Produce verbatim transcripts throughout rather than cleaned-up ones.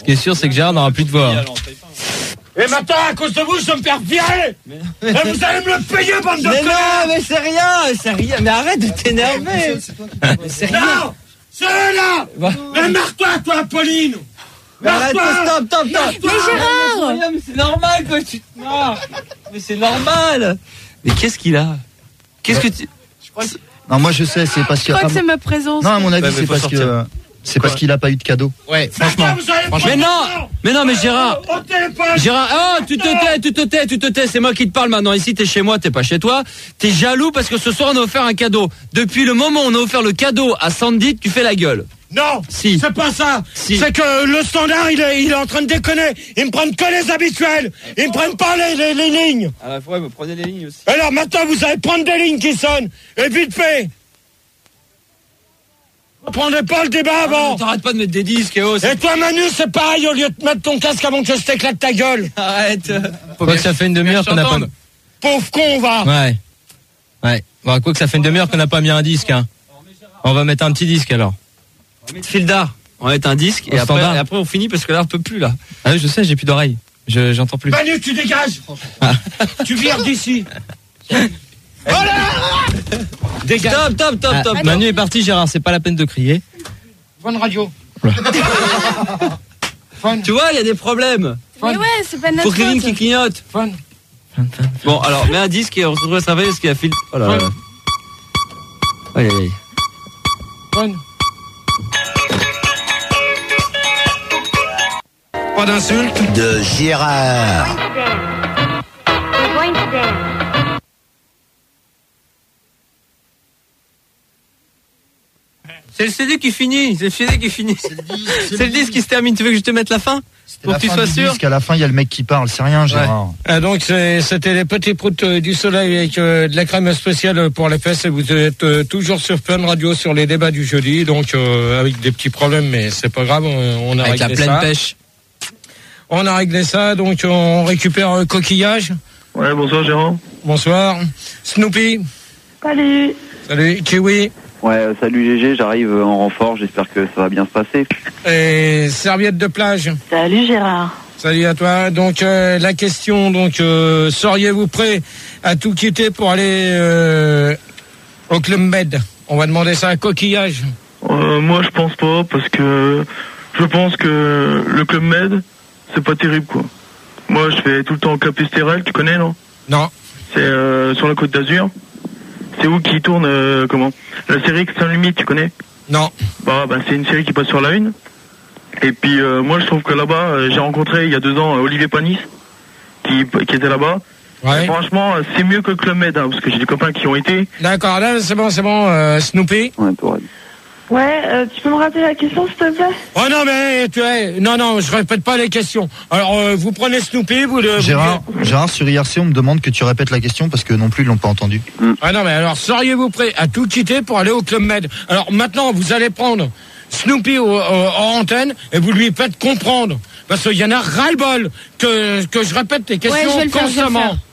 Ce qui est sûr, c'est que Gérard n'aura plus de voix. Et maintenant, à cause de vous, je vais me faire virer. Mais... Et vous allez me le payer, bande de mais connards. non, mais c'est rien, c'est rien. Mais arrête de t'énerver. C'est rien. Non, c'est là. Bah. Mais marre-toi, toi, Pauline. Arrête, stop, stop, stop. Mais Gérard. Mais c'est normal que tu te marres. Mais c'est normal. Mais qu'est-ce qu'il a? Qu'est-ce que tu... Je crois que... Non, moi je sais, c'est parce que... Je crois que c'est ma présence. Non, à mon avis, Ouais, c'est parce sortir. que... C'est parce qu'il a pas eu de cadeau. Ouais, franchement. franchement. Mais non, mais non, mais Gérard, Au téléphone. Gérard, oh, tu te tais, tu te tais, tu te tais, c'est moi qui te parle maintenant. Ici, t'es chez moi, t'es pas chez toi. T'es jaloux parce que ce soir, on a offert un cadeau. Depuis le moment où on a offert le cadeau à Sandy, tu fais la gueule. Non, si. C'est pas ça. Si. C'est que le standard, il est, il est en train de déconner. Ils me prennent que les habituels. Ils me prennent pas les, les, les lignes. À la fois, vous prenez les lignes aussi. Alors maintenant, vous allez prendre des lignes qui sonnent. Et vite fait. Vous prenez pas le débat avant. T'arrêtes pas de mettre des disques, oh, et toi, Manu, c'est pareil. Au lieu de mettre ton casque avant que je t'éclate ta gueule. Arrête. Faut bien que ça fait une demi-heure qu'on n'a pas... Pauvre con, va. Ouais. Ouais. Bon, quoi que ça fait une demi-heure qu'on n'a pas mis un disque, hein. On va mettre un petit disque, alors. On va mettre fil d'art. On va mettre un disque et après, et après on finit parce que là on peut plus là. Ah oui, je sais, j'ai plus d'oreilles. Je, j'entends plus. Manu, tu dégages. Tu vires d'ici. Voilà. Dégage. Top, top, top, top. Ah, Manu est parti, Gérard, c'est pas la peine de crier. Fun radio. Fun. Tu vois, il y a des problèmes. Mais ouais, c'est pas notre Faut Kevin faute. qui clignote. Fun. Bon, alors, mets un disque et on se retrouve à servir ce qu'il a fil. Oh là là. Aïe, aïe, aïe. Fun. Pas d'insulte. De Gérard. We're going to dance. C'est le C D qui finit, c'est le C D qui finit. C'est le disque qui se termine. Tu veux que je te mette la fin pour que tu sois sûr? À la fin, il y a le mec qui parle. C'est rien, Gérard. Ouais. Ah, donc c'est, c'était les petits proutes euh, du soleil avec euh, de la crème spéciale pour les fesses. Et vous êtes euh, toujours sur Fun Radio sur les débats du jeudi. Donc euh, avec des petits problèmes, mais c'est pas grave. On, on a Avec la réglé pleine ça. pêche. On a réglé ça. Donc on récupère euh, coquillage. Ouais, bonsoir Gérard. Bonsoir. Snoopy. Salut. Salut. Kiwi. Ouais, salut G G, j'arrive en renfort, j'espère que ça va bien se passer. Et serviette de plage. Salut Gérard. Salut à toi. Donc euh, la question, donc euh, seriez-vous prêt à tout quitter pour aller euh, au Club Med? On va demander ça à Coquillage. Euh, moi je pense pas, parce que je pense que le Club Med, c'est pas terrible quoi. Moi je fais tout le temps au Cap Estérel, tu connais non? Non. C'est euh, sur la Côte d'Azur. C'est où qui tourne, euh, comment? La série Sans Limite, tu connais? Non. Bah, bah c'est une série qui passe sur la une. Et puis euh, moi je trouve que là-bas, euh, j'ai rencontré il y a deux ans euh, Olivier Panis, qui, qui était là-bas. Ouais. Et franchement, euh, c'est mieux que le Club Med, hein, parce que j'ai des copains qui ont été. D'accord, là c'est bon, c'est bon, euh, Snoopy. Ouais, toi. Ouais, euh, tu peux me rappeler la question s'il te plaît? Oh non mais tu es, non non, je répète pas les questions. Alors euh, vous prenez Snoopy, vous le. Gérard, Gérard, sur I R C, on me demande que tu répètes la question parce que non plus ils l'ont pas entendu. Ah non mais alors seriez-vous prêt à tout quitter pour aller au Club Med? Alors maintenant vous allez prendre Snoopy au, au, en antenne et vous lui faites comprendre parce qu'il y en a ras-le-bol que que je répète les questions Ouais, je vais le faire, je vais le constamment. faire.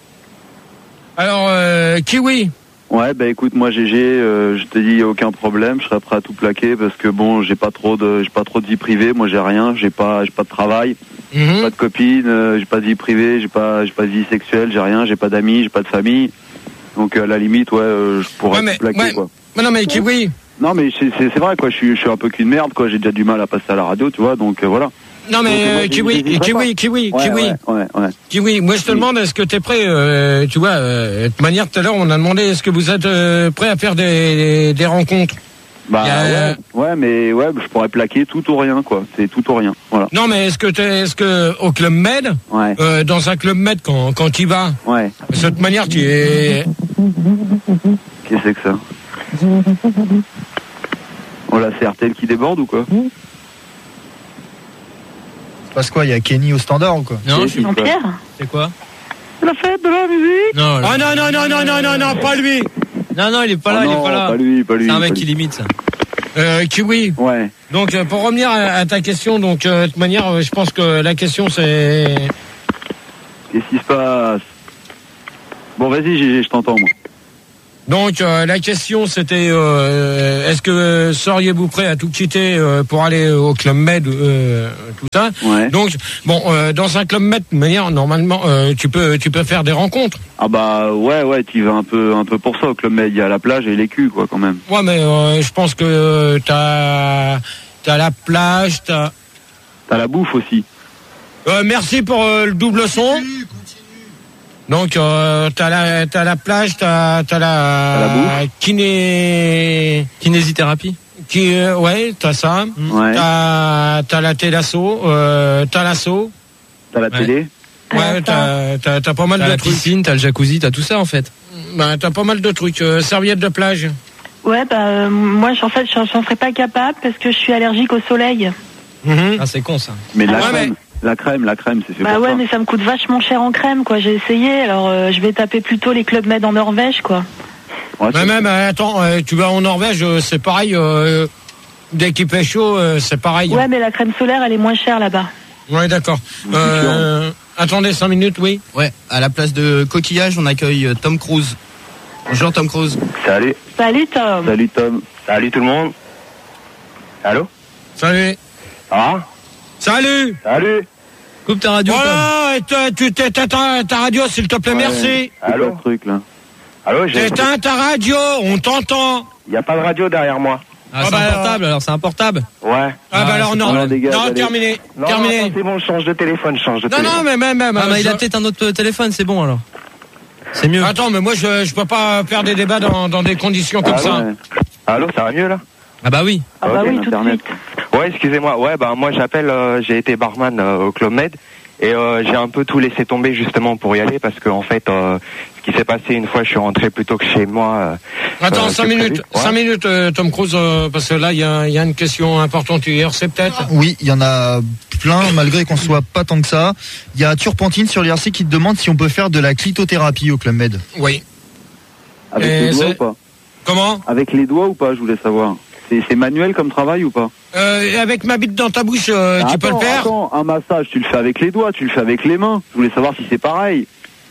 Alors euh, Kiwi. Ouais, bah écoute, moi G G, euh, je te dis, y a aucun problème, je serais prêt à tout plaquer parce que bon, j'ai pas trop de, j'ai pas trop de vie privée, moi j'ai rien, j'ai pas, j'ai pas de travail, Mmh. pas de copine, euh, j'ai pas de vie privée, j'ai pas, j'ai pas de vie sexuelle, j'ai rien, j'ai pas d'amis, j'ai pas de famille, donc à la limite, ouais, euh, je pourrais Ouais, mais, tout plaquer ouais. quoi. Mais non mais Kiwi. Non mais c'est, c'est, c'est vrai quoi, je suis, je suis un peu qu'une merde quoi, j'ai déjà du mal à passer à la radio, tu vois, donc euh, voilà. Non mais Donc, euh, moi, Kiwi, j'hésiterai Kiwi, pas. Kiwi, Ouais, Kiwi, ouais, ouais, ouais. Kiwi. Moi je te Oui. demande, est-ce que t'es prêt? euh, Tu vois, euh, de toute manière tout à l'heure on a demandé, est-ce que vous êtes euh, prêt à faire des, des rencontres? Bah Y a- ouais, ouais, mais ouais, je pourrais plaquer tout ou rien quoi, c'est tout ou rien, voilà. Non mais est-ce que t'es, est-ce que au Club Med, Ouais, euh, dans un Club Med quand quand tu y vas, ouais. de cette manière tu es. Qu'est-ce que c'est que ça? Oh là, c'est R T L qui déborde ou quoi? C'est parce quoi, il y a Kenny au standard ou quoi? Non, je suis. Jean-Pierre? C'est quoi? La fête de la musique? Non, Ah non non non non non non non pas lui. non, non, il est pas là, Oh il est non, pas là. pas lui, pas lui. C'est un pas mec lui. qui limite ça. Euh, Kiwi. Ouais. Donc euh, pour revenir à, à ta question, donc euh, de toute manière, euh, je pense que la question c'est. Qu'est-ce qui se passe? Bon, vas-y, G G, je t'entends, moi. Donc euh, la question c'était euh, est-ce que seriez-vous prêt à tout quitter euh, pour aller au Club Med, euh, tout ça. Ouais. Donc bon, euh, dans un Club Med, de manière normalement, euh, tu peux tu peux faire des rencontres. Ah bah ouais ouais, tu vas un peu un peu pour ça au Club Med. Il y a la plage et les culs quoi quand même. Ouais, mais euh, je pense que t'as t'as la plage, t'as t'as la bouffe aussi. Euh, merci pour euh, le double son. Donc euh, t'as la t'as la plage, t'as t'as la, t'as la bouffe. kiné kinésithérapie. Qui euh, ouais, t'as ça. Ouais. T'as t'as la télasso, euh, t'as l'assaut. T'as la Ouais. télé. Ouais, t'as t'as t'as pas mal T'as de la trucs. piscine, t'as le jacuzzi, t'as tout ça en fait. Bah, t'as pas mal de trucs. Euh, serviette de plage. Ouais, bah, euh, moi, en fait, j'en j'en serais pas capable parce que je suis allergique au soleil. Mhm. Ah, c'est con ça. Mais la Ouais, crème, la crème, la crème, c'est fait Bah pour ouais, ça. mais ça me coûte vachement cher en crème, quoi. J'ai essayé, alors euh, je vais taper plutôt les clubs med en Norvège, quoi. Ouais, Mais c'est- même, euh, attends, euh, tu vas en Norvège, euh, c'est pareil. Euh, dès qu'il fait chaud, euh, c'est pareil. Ouais, mais la crème solaire, elle est moins chère là-bas. Ouais, d'accord. Euh, attendez cinq minutes, oui. Ouais, à la place de Coquillage, on accueille euh, Tom Cruise. Bonjour Tom Cruise. Salut. Salut, Tom. Salut Tom. Salut tout le monde. Allô. Salut. Ah. Salut. Salut. Coupe ta radio. Tom. Voilà, et toi, tu t'éteins ta, ta radio, s'il te plaît, Ouais. merci. C'est quoi ce truc là. Allô. J'ai. T'éteins ta radio, on t'entend. Il y a pas de radio derrière moi. Ah, Ah, c'est bah, un portable alors, c'est un portable. Ouais. Ah, Ah, bah alors c'est non, pas mal, les gars, non, allez. terminé, Non, terminé. non, c'est bon, je change de téléphone, je change de Non, téléphone. non, mais même, même. Ah, bah, il a je- peut-être un autre téléphone, c'est bon alors. C'est mieux. Attends, mais moi, je, je peux pas faire des débats dans, dans des conditions comme Ah ça. ouais. Allô, ça va mieux là? Ah bah oui. Ah bah Ok, oui, tout de Internet. suite. Ouais, excusez-moi. Ouais, bah moi j'appelle, euh, j'ai été barman euh, au Club Med et euh, j'ai un peu tout laissé tomber justement pour y aller parce que en fait, euh, ce qui s'est passé une fois, je suis rentré plus tôt que chez moi. Euh, Attends, euh, cinq que minutes, prévu. Ouais. cinq minutes, euh, Tom Cruise, euh, parce que là, il y a, il y a une question importante hier, c'est peut-être. Oui, il y en a plein, malgré qu'on soit pas tant que ça. Il y a Turpentine sur l'I R C qui te demande si on peut faire de la clitothérapie au Club Med. Oui. Avec Et les doigts c'est- ou pas? Comment? Avec les doigts ou pas? Je voulais savoir. C'est c'est manuel comme travail ou pas? Euh, avec ma bite dans ta bouche, euh, tu peux le Attends, faire? Attends, un massage, tu le fais avec les doigts, tu le fais avec les mains. Je voulais savoir si c'est pareil.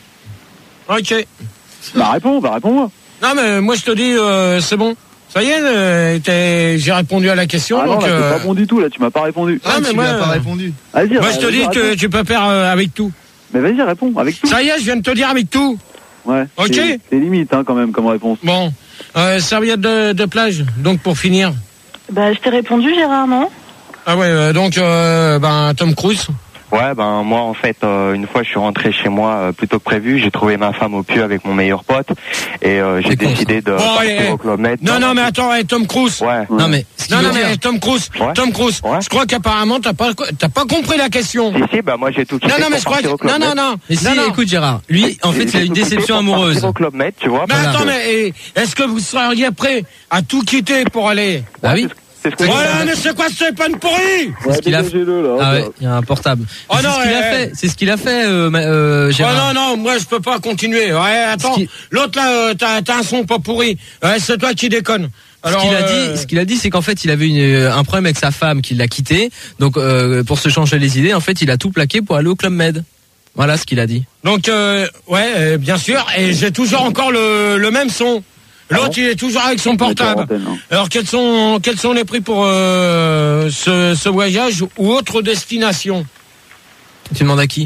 Ok. Bah réponds, bah réponds-moi. Non, mais moi, je te dis, euh, c'est bon. Ça y est, euh, t'es- j'ai répondu à la question. Ah non, donc, là, euh, c'est pas bon du tout, là, tu m'as pas répondu. Ah, mais tu moi, lui as pas euh, répondu. Vas-y, moi, je te vas-y, dis que réponds. tu peux faire euh, avec tout. Mais vas-y, réponds, avec tout. Ça y est, je viens de te dire avec tout. Ouais. Ok. C'est c'est limite, hein, quand même, comme réponse. Bon. Euh, serviette de, de plage, donc pour finir. Bah, je t'ai répondu, Gérard, non? Ah ouais, euh, donc, euh, ben, Tom Cruise. Ouais, ben moi en fait, euh, une fois je suis rentré chez moi euh, plus tôt que prévu, j'ai trouvé ma femme au pieu avec mon meilleur pote et euh, j'ai C'est con, décidé de Bon, partir allez, au Club Med. Non, non, mais attends, hey, Tom Cruise. Ouais. Non mais ce qu'il Non, veut non, dire. mais Tom Cruise, Ouais. Tom Cruise, Ouais. je crois qu'apparemment, t'as pas, t'as pas compris la question. Si, si, bah moi j'ai tout quitté Non, non, mais je pour crois partir au que, Club non, non, Med. non. Mais si, non, non. écoute Gérard, lui en fait il a une J'ai tout quitté déception pour partir amoureuse. au Club Med, tu vois. Mais Voilà. attends, mais eh, est-ce que vous seriez prêt à tout quitter pour aller? Bah oui. C'est ce que Voilà, mais c'est quoi ce téléphone pourri? C'est ce qu'il a dégagez-le, là. Ah ouais, il y a un portable. Oh c'est non, ce qu'il a eh, fait. C'est ce qu'il a fait, euh, ma- euh, Oh Gérard. non, non, moi je peux pas continuer. Ouais, attends, Ce qui- l'autre là, euh, t'as, t'as un son pas pourri. Ouais, c'est toi qui déconne. Alors, ce qu'il a euh, dit, ce qu'il a dit, c'est qu'en fait, il avait une, euh, un problème avec sa femme, qu'il l'a quitté. Donc, euh, pour se changer les idées, en fait, il a tout plaqué pour aller au Club Med. Voilà ce qu'il a dit. Donc, euh, ouais, euh, bien sûr, et j'ai toujours encore le, le même son. L'autre, il est toujours avec son portable. Antenne, hein. Alors, quels sont, quels sont les prix pour euh, ce, ce voyage ou autre destination? Tu demandes à qui?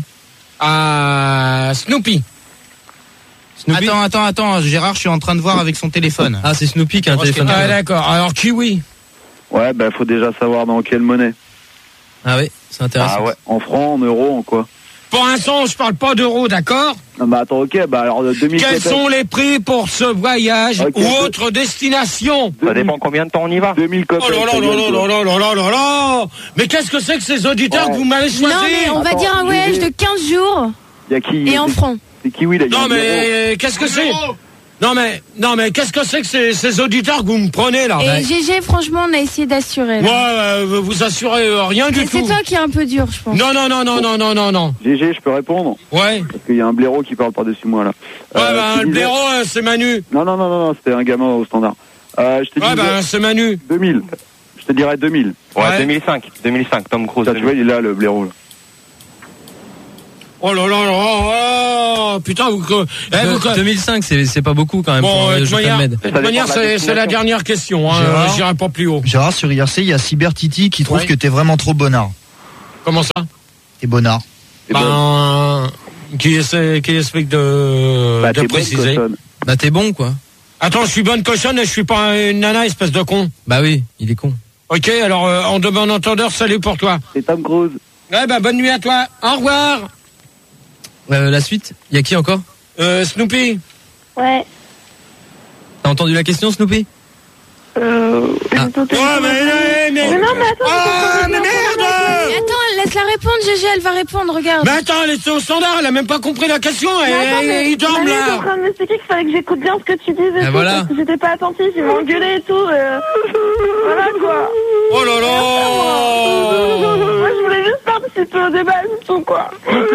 À Snoopy. Snoopy. Attends, attends, attends, Gérard, je suis en train de voir avec son téléphone. Ah, c'est Snoopy qui a un téléphone. Ah, d'accord. Alors, Kiwi. Ouais, bah faut déjà savoir dans quelle monnaie. Ah oui, c'est intéressant. Ah ouais. En francs, en euros, en quoi? Pour l'instant, je parle pas d'euros, d'accord? Non, bah attends, ok, bah alors deux mille Quels peut-être. sont les prix pour ce voyage Ok, ou deux- autre destination? Ça dépend combien de temps on y va. deux mille Oh copies. là là là là là là là là là là! Mais qu'est-ce que c'est que ces auditeurs Ouais. que vous m'avez Non, choisis? mais on va Attends, dire un je voyage vais- de quinze jours Y'a qui? et en francs. C'est Kiwi, là. il y a Non un zéro. mais qu'est-ce que c'est? Non mais non mais qu'est-ce que c'est que ces, ces auditeurs que vous me prenez là? Et G G, franchement, on a essayé d'assurer. Moi, là. euh, vous assurez euh, rien du Et c'est tout. toi qui es un peu dur, je pense. Non non non non non non non non. G G, je peux répondre? Ouais. Parce qu'il y a un blaireau qui parle par-dessus moi, là. Ouais Euh, bah je te le disais- blaireau euh, c'est Manu. Non, non, non, non, non, c'était un gamin au standard. Euh, je te Ouais disais bah c'est Manu. deux mille. Je te dirais deux mille. Ouais, Ouais. deux mille cinq. deux mille cinq, Tom Cruise. Ça, tu vois, il est là, le blaireau, là. Oh là là là, putain, vous, eh, vous deux mille cinq, c'est, c'est pas beaucoup quand même. Bon, pour de toute manière, de toute manière, c'est, c'est la dernière question, hein. Gérard, j'irai pas plus haut. Gérard, sur I R C, il y a Cybertiti qui trouve ouais. que t'es vraiment trop bonnard. Comment ça? T'es bonnard. Ben, qui essaie, qui explique de, bah, de t'es préciser. Bonne bah, t'es bon, quoi. Attends, je suis bonne cochonne et je suis pas une nana, espèce de con. Bah oui, il est con. Ok, alors, euh, en de bon entendeur, salut pour toi. C'est Tom Cruise. Ouais, bah, bonne nuit à toi. Au revoir. Euh, la suite, il y a qui encore? Euh, Snoopy. Ouais. T'as entendu la question, Snoopy? Euh... Ah. Ouais, mais, mais, mais... mais non, mais attends. Ah, mais merde! Mais attends, laisse-la répondre, Gégé, elle va répondre, regarde. Mais attends, elle est au standard, elle a même pas compris la question, et il dorme Elle est là. en train de m'expliquer qu'il fallait que j'écoute bien ce que tu disais. Ah, tout, voilà. Parce que j'étais pas attentive, ils m'ont engueulé et tout. Euh... Voilà quoi. Oh là là. Moi je voulais juste participer au débat, c'est tout quoi.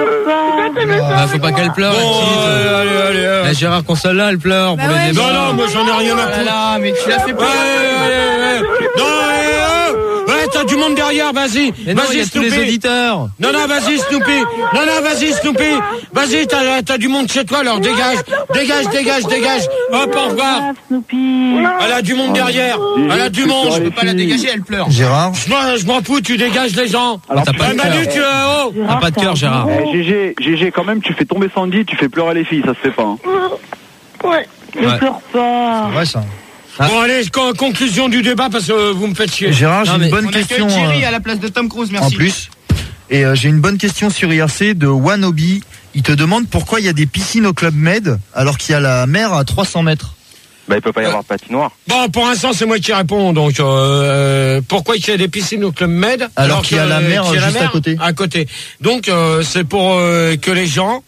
Bah, faut pas qu'elle pleure, bon, la petite. Allez, allez, allez. La Gérard Console-là, elle pleure Bah pour ouais, les débats. Non, non, moi j'en ai rien à foutre. Là, mais tu l'as fait Ouais, ouais, ouais. Non, ouais, ouais, t'as du monde derrière, vas-y. Mais non, il y Vas-y, a tous les Snoopy. auditeurs. Non, non, vas-y, Snoopy. Non, non, vas-y, Snoopy. Vas-y, t'as, t'as du monde chez toi, alors dégage. Dégage, dégage, dégage. Hop, au revoir. Elle a du monde derrière. Elle a du monde. Je peux pas la dégager, elle pleure. Gérard, Je m'en, je m'en fous, tu dégages les gens. Alors, t'as pas Eh, de Manu, cœur. tu es haut. T'as pas de cœur, Gérard. Eh, G G, G G, quand même, tu fais tomber Sandy, tu fais pleurer les filles, ça se fait pas. Hein. Ouais. Je Ouais. pleure pas. c'est vrai ça. Bon, allez, con- conclusion du débat, parce que vous me faites chier. Gérard, j'ai Non, mais une bonne On question. accueille Jerry euh, à la place de Tom Cruise, En merci. plus. Et euh, j'ai une bonne question sur I R C de Wanobi. Il te demande pourquoi il y a des piscines au Club Med alors qu'il y a la mer à trois cents mètres. Bah, il peut pas y avoir de patinoire. Bon, pour l'instant, c'est moi qui réponds. Donc, euh, pourquoi il y a des piscines au Club Med Alors qu'il y a la mer qu'il y a la juste à mer côté. À côté. Donc, euh, c'est pour euh, que les gens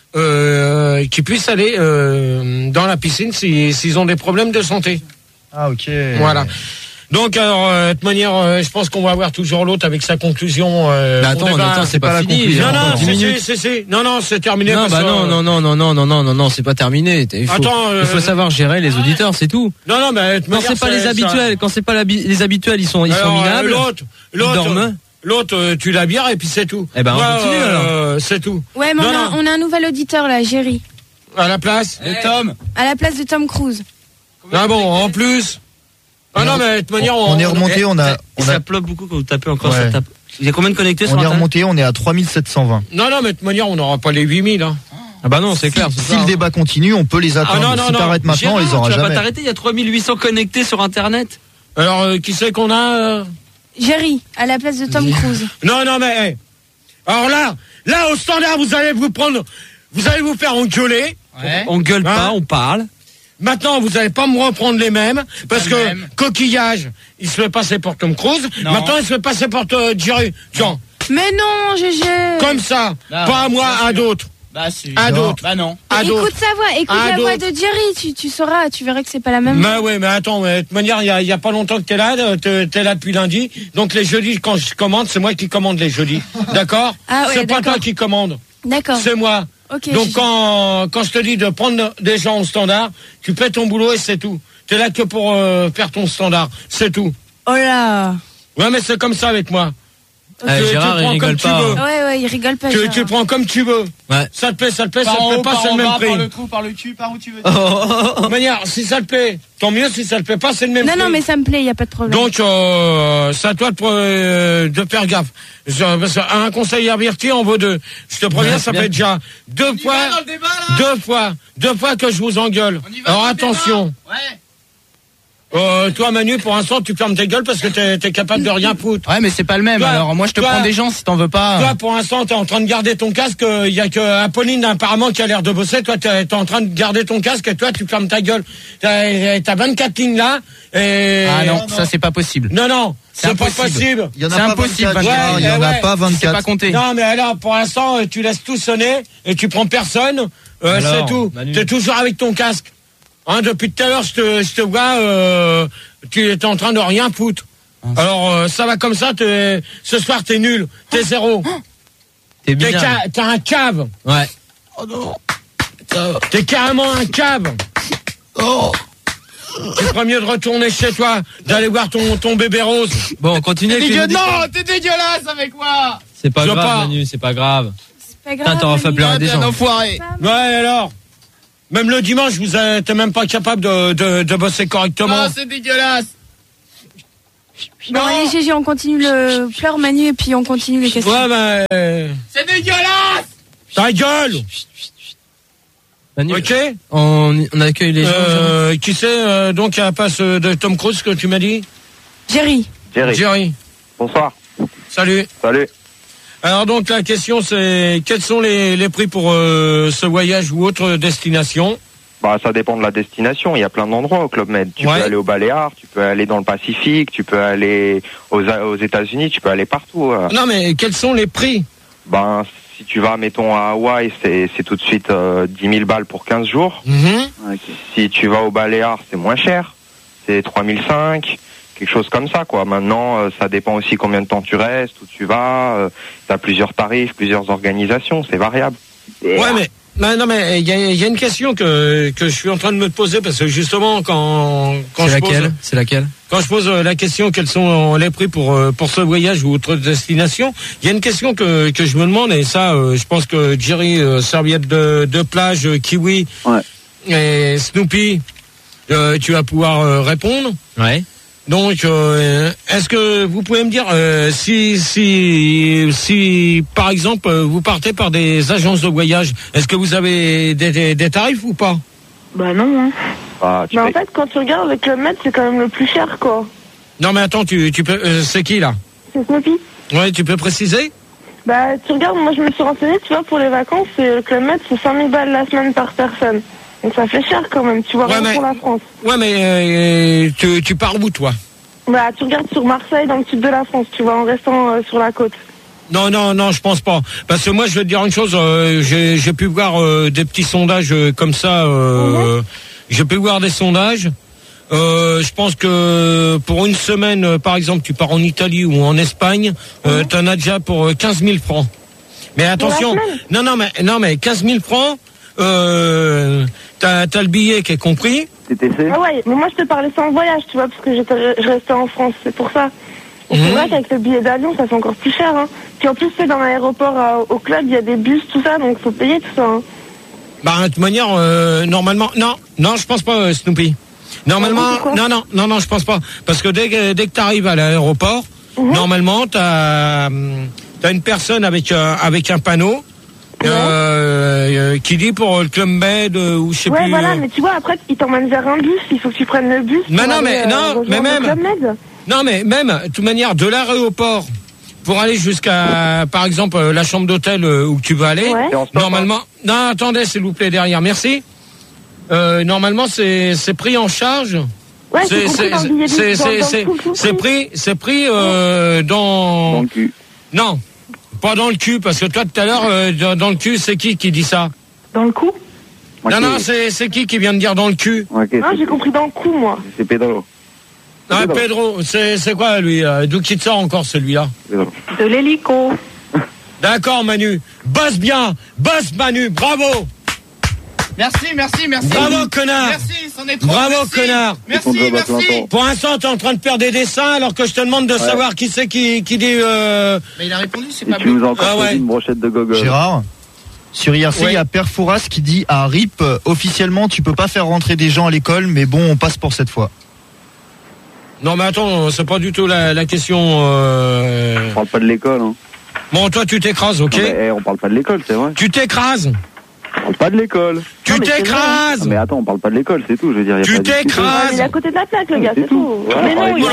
euh, qui puissent aller euh, dans la piscine si- s'ils ont des problèmes de santé. Ah ok. Voilà. Donc, alors, euh, de toute manière, euh, je pense qu'on va avoir toujours l'autre avec sa conclusion. Euh, Mais on attends, débat- attends, c'est pas, pas la fini. conclusion. il y a Non, encore non, dix si, minutes. si, si, si. Non, non, c'est terminé. Non, parce bah que, non, euh, non, non, non, non, non, non, non, non, c'est pas terminé. Il faut, Attends, euh, il faut savoir gérer les auditeurs, c'est tout. Non, non, mais de toute Quand manière, c'est pas les ça- habituels, quand c'est pas la bi- les habituels, ils sont, ils sont Alors, euh, minables. L'autre, Ils l'autre, dorment. l'autre, euh, tu la bières et puis c'est tout. Eh ben, on Moi, continue, euh, c'est tout. Ouais, mais Non, on a, non. on a un nouvel auditeur là, Jerry. À la place. Le Tom. À la place de Tom Cruise. Ah bon, en plus. Ah non, mais de toute manière, On est remonté, on a, on a, Ça plop beaucoup quand vous tapez encore, Ouais. ça tape. Il y a combien de connectés sur on est Internet? remonté, on est à trois mille sept cent vingt. Non, non, mais de toute manière, on n'aura pas les huit mille. Hein. Ah bah non, c'est clair, c'est Si ça. le débat continue, on peut les atteindre. Ah non, non, si non. t'arrêtes maintenant, on les aura tu vas pas jamais. t'arrêter, il y a trois mille huit cents connectés sur Internet. Alors, euh, qui c'est qu'on a euh Jerry, à la place de Tom Cruise. Non, non, mais. hey. Alors là, là, au standard, vous allez vous prendre. Vous allez vous faire engueuler. Ouais. On gueule Hein pas, on parle. Maintenant, vous allez pas me reprendre les mêmes, parce pas que le même. coquillage, il se fait passer pour Tom Cruise. Non. Maintenant, il se fait passer pour euh, Jerry. Tiens, Mais non, Gégé. comme ça, Non, pas à moi, bien sûr. à d'autres. Bah, si. À Non. d'autres. Bah non. À d'autres. Écoute sa voix, écoute À la voix d'autres. de Jerry, tu, tu sauras, tu verras que c'est pas la même. Mais ouais, mais attends, mais de toute manière, il y a, il y a pas longtemps que t'es là, euh, t'es, t'es là depuis lundi. Donc les jeudis, quand je commande, c'est moi qui commande les jeudis. D'accord? Ah ouais, c'est pas d'accord. toi qui commande. D'accord. C'est moi. Ok. Donc Gégé. quand, quand je te dis de prendre des gens au standard, tu fais ton boulot et c'est tout. T'es là que pour euh, faire ton standard. C'est tout. Oh là. Ouais, mais c'est comme ça avec moi. Ah, Tu- tu Gérard, il prends rigole comme tu pas. veux. Ouais, ouais, il rigole pas. Tu, Gérard. tu prends comme tu veux. Ouais. Ça te plaît, ça te plaît, ça Par te en plaît haut, pas, par c'est le en même bas, prix. par le trou, par le cul, par où tu veux. De toute manière, si ça te plaît, tant mieux. Si ça te plaît pas, c'est le même Non, prix. non, mais ça me plaît, y a pas de problème. Donc, euh, c'est à toi de, euh, de faire gaffe. Je- parce qu'un conseil averti en vaut deux. Je te préviens, Ouais, ça bien. fait déjà deux On y fois, va dans le débat, là. deux fois, deux fois que je vous engueule. On y va Alors dans le attention. débat. Ouais. Euh, toi, Manu, pour l'instant, tu fermes ta gueule parce que t'es, t'es capable de rien foutre. Ouais, mais c'est pas le même. Toi, Alors, moi, je te toi- prends des gens si t'en veux pas. Toi, pour l'instant, t'es en train de garder ton casque. Il y a que Apolline, apparemment, qui a l'air de bosser. Toi, t'es, t'es en train de garder ton casque et toi, tu fermes ta gueule. T'as, t'as vingt-quatre lignes là. Et... Ah non, ça, c'est pas possible. Non, non, C'est c'est, pas impossible. possible. Il y en a C'est pas impossible, vingt-quatre, ouais, Gérard, il y en a ouais. pas C'est pas vingt-quatre. compté. Non, mais alors, pour l'instant, euh, tu laisses tout sonner et tu prends personne. Euh, Alors, c'est tout. Manu. T'es toujours avec ton casque. Hein, depuis tout à l'heure, je te, je te vois, euh, tu es en train de rien foutre. Alors, euh, ça va comme ça. T'es, ce soir, t'es nul. T'es zéro. T'es T'es, bien. ca- t'es un cave. Ouais. T'es carrément un cave. Tu ferais mieux de retourner chez toi, d'aller voir ton, ton bébé rose. Bon, on continue avec les Dégueu- auditeurs. Non, t'es dégueulasse avec moi. C'est pas Je veux grave, pas. Manu, c'est pas grave. Putain, t'auras fait pleurer des gens. Enfoiré. Ouais, alors. Même le dimanche, vous êtes même pas capable de, de, de bosser correctement. Oh, c'est dégueulasse. Bon, allez, Gégé, on continue le pleur Manu et puis on continue les questions. Ouais, bah. Euh... C'est dégueulasse. Ta gueule. Manu, ok. On, on accueille les gens. Euh, qui c'est euh, donc à la passe de Tom Cruise que tu m'as dit? Jerry. Jerry. Jerry. Bonsoir. Salut. Salut. Alors donc la question c'est quels sont les, les prix pour euh, ce voyage ou autre destination? Bah ça dépend de la destination. Il y a plein d'endroits au Club Med. Tu ouais. peux aller aux Baléares, tu peux aller dans le Pacifique, tu peux aller aux, aux États-Unis, tu peux aller partout. Euh. Non mais quels sont les prix? Ben si tu vas mettons à Hawaï, c'est c'est tout de suite euh, dix mille balles pour quinze jours. Mm-hmm. Si tu vas aux Baléares, c'est moins cher. C'est trois mille cinq. Quelque chose comme ça, quoi. Maintenant, euh, ça dépend aussi combien de temps tu restes, où tu vas. Euh, tu as plusieurs tarifs, plusieurs organisations, c'est variable. Ouais, mais non, non mais il y a, y a une question que que je suis en train de me poser parce que justement quand quand c'est je laquelle pose, c'est laquelle quand je pose la question quels sont les prix pour pour ce voyage ou autre destination, il y a une question que que je me demande et ça, euh, je pense que Jerry, euh, serviette de de plage, euh, kiwi ouais. et Snoopy, euh, tu vas pouvoir euh, répondre. Ouais. Donc, euh, est-ce que vous pouvez me dire euh, si, si, si, par exemple, vous partez par des agences de voyage, est-ce que vous avez des, des, des tarifs ou pas? Bah non. Hein. Ah, bah en fait, quand tu regardes le Club Med, c'est quand même le plus cher, quoi. Non, mais attends, tu, tu peux, euh, c'est qui là? C'est Snoopy. Ouais, tu peux préciser? Bah, tu regardes, moi je me suis renseignée, tu vois, pour les vacances, c'est, le Club Med, c'est cinq mille balles la semaine par personne. Donc ça fait cher quand même, tu vois, ouais, rien mais, pour la France. Ouais, mais euh, tu, tu pars où, toi? Bah, tu regardes sur Marseille, dans le sud de la France, tu vois, en restant euh, sur la côte. Non, non, non, je pense pas. Parce que moi, je vais te dire une chose, euh, j'ai, j'ai pu voir euh, des petits sondages euh, comme ça, euh, mm-hmm. j'ai pu voir des sondages. Euh, je pense que pour une semaine, euh, par exemple, tu pars en Italie ou en Espagne, euh, mm-hmm. t'en as déjà pour euh, quinze mille francs. Mais attention, non, non, mais, non, mais quinze mille francs, euh, t'as, t'as le billet qui est compris. Ah ouais, mais moi je te parlais sans voyage, tu vois, parce que j'étais, je restais en France, c'est pour ça. Et mmh. c'est vrai qu'avec le billet d'avion, ça fait encore plus cher. Hein. Puis en plus, c'est dans l'aéroport euh, au club, il y a des bus, tout ça, donc faut payer tout ça. Hein. Bah de toute manière, euh, normalement, non, non, je pense pas, euh, Snoopy. Normalement, ah, non, non, non, non, je pense pas, parce que dès que dès que t'arrives à l'aéroport, mmh. normalement, t'as t'as une personne avec euh, avec un panneau. Ouais. Euh, qui dit pour le Club Med euh, ou je sais ouais, plus. Ouais, voilà, euh... mais tu vois, après, ils t'emmènent vers un bus, il faut que tu prennes le bus. Mais non, mais, aller, non, euh, mais même. Non, mais même, de toute manière, de l'aéroport pour aller jusqu'à, par exemple, la chambre d'hôtel où tu veux aller, ouais. normalement. Non, attendez, s'il vous plaît, derrière, merci. Euh, normalement, c'est, c'est pris en charge. Ouais, c'est, c'est, c'est, c'est, c'est, c'est pris, c'est pris, euh, dans. Dans le cul. Non. Pas dans le cul, parce que toi, tout à l'heure, euh, dans, dans le cul, c'est qui qui dit ça? Dans le cou? Non, okay. non, c'est, c'est qui qui vient de dire dans le cul? Okay, non, j'ai compris dans le cou, moi. C'est Pedro. Non, Pedro, Pedro c'est, c'est quoi, lui? D'où qui te sort encore, celui-là? Pedro. De l'hélico. D'accord, Manu. Bosse bien. Bosse, Manu. Bravo. Merci, merci, merci. Bravo, connard. Merci, c'en est trop. Bravo, merci. connard. Merci, merci. Pour l'instant, t'es en train de faire des dessins alors que je te demande de ouais. savoir qui c'est qui, qui dit... Euh... Mais il a répondu, c'est Et pas tu nous as encore ah, ouais. une brochette de gogol. Gérard, sur I R C, il ouais. y a Père Fouras qui dit à R I P, officiellement, tu peux pas faire rentrer des gens à l'école, mais bon, on passe pour cette fois. Non, mais attends, c'est pas du tout la, la question... Euh... On parle pas de l'école, hein. Bon, toi, tu t'écrases, ok? Non, mais, hey, on parle pas de l'école, c'est vrai. Tu t'écrases. On parle pas de l'école. Tu t'écrases. Non, mais attends, on parle pas de l'école, c'est tout, je veux dire. Y a tu pas t'écrases. Il est à côté de la plaque, le gars, c'est, c'est tout. tout. Mais non, il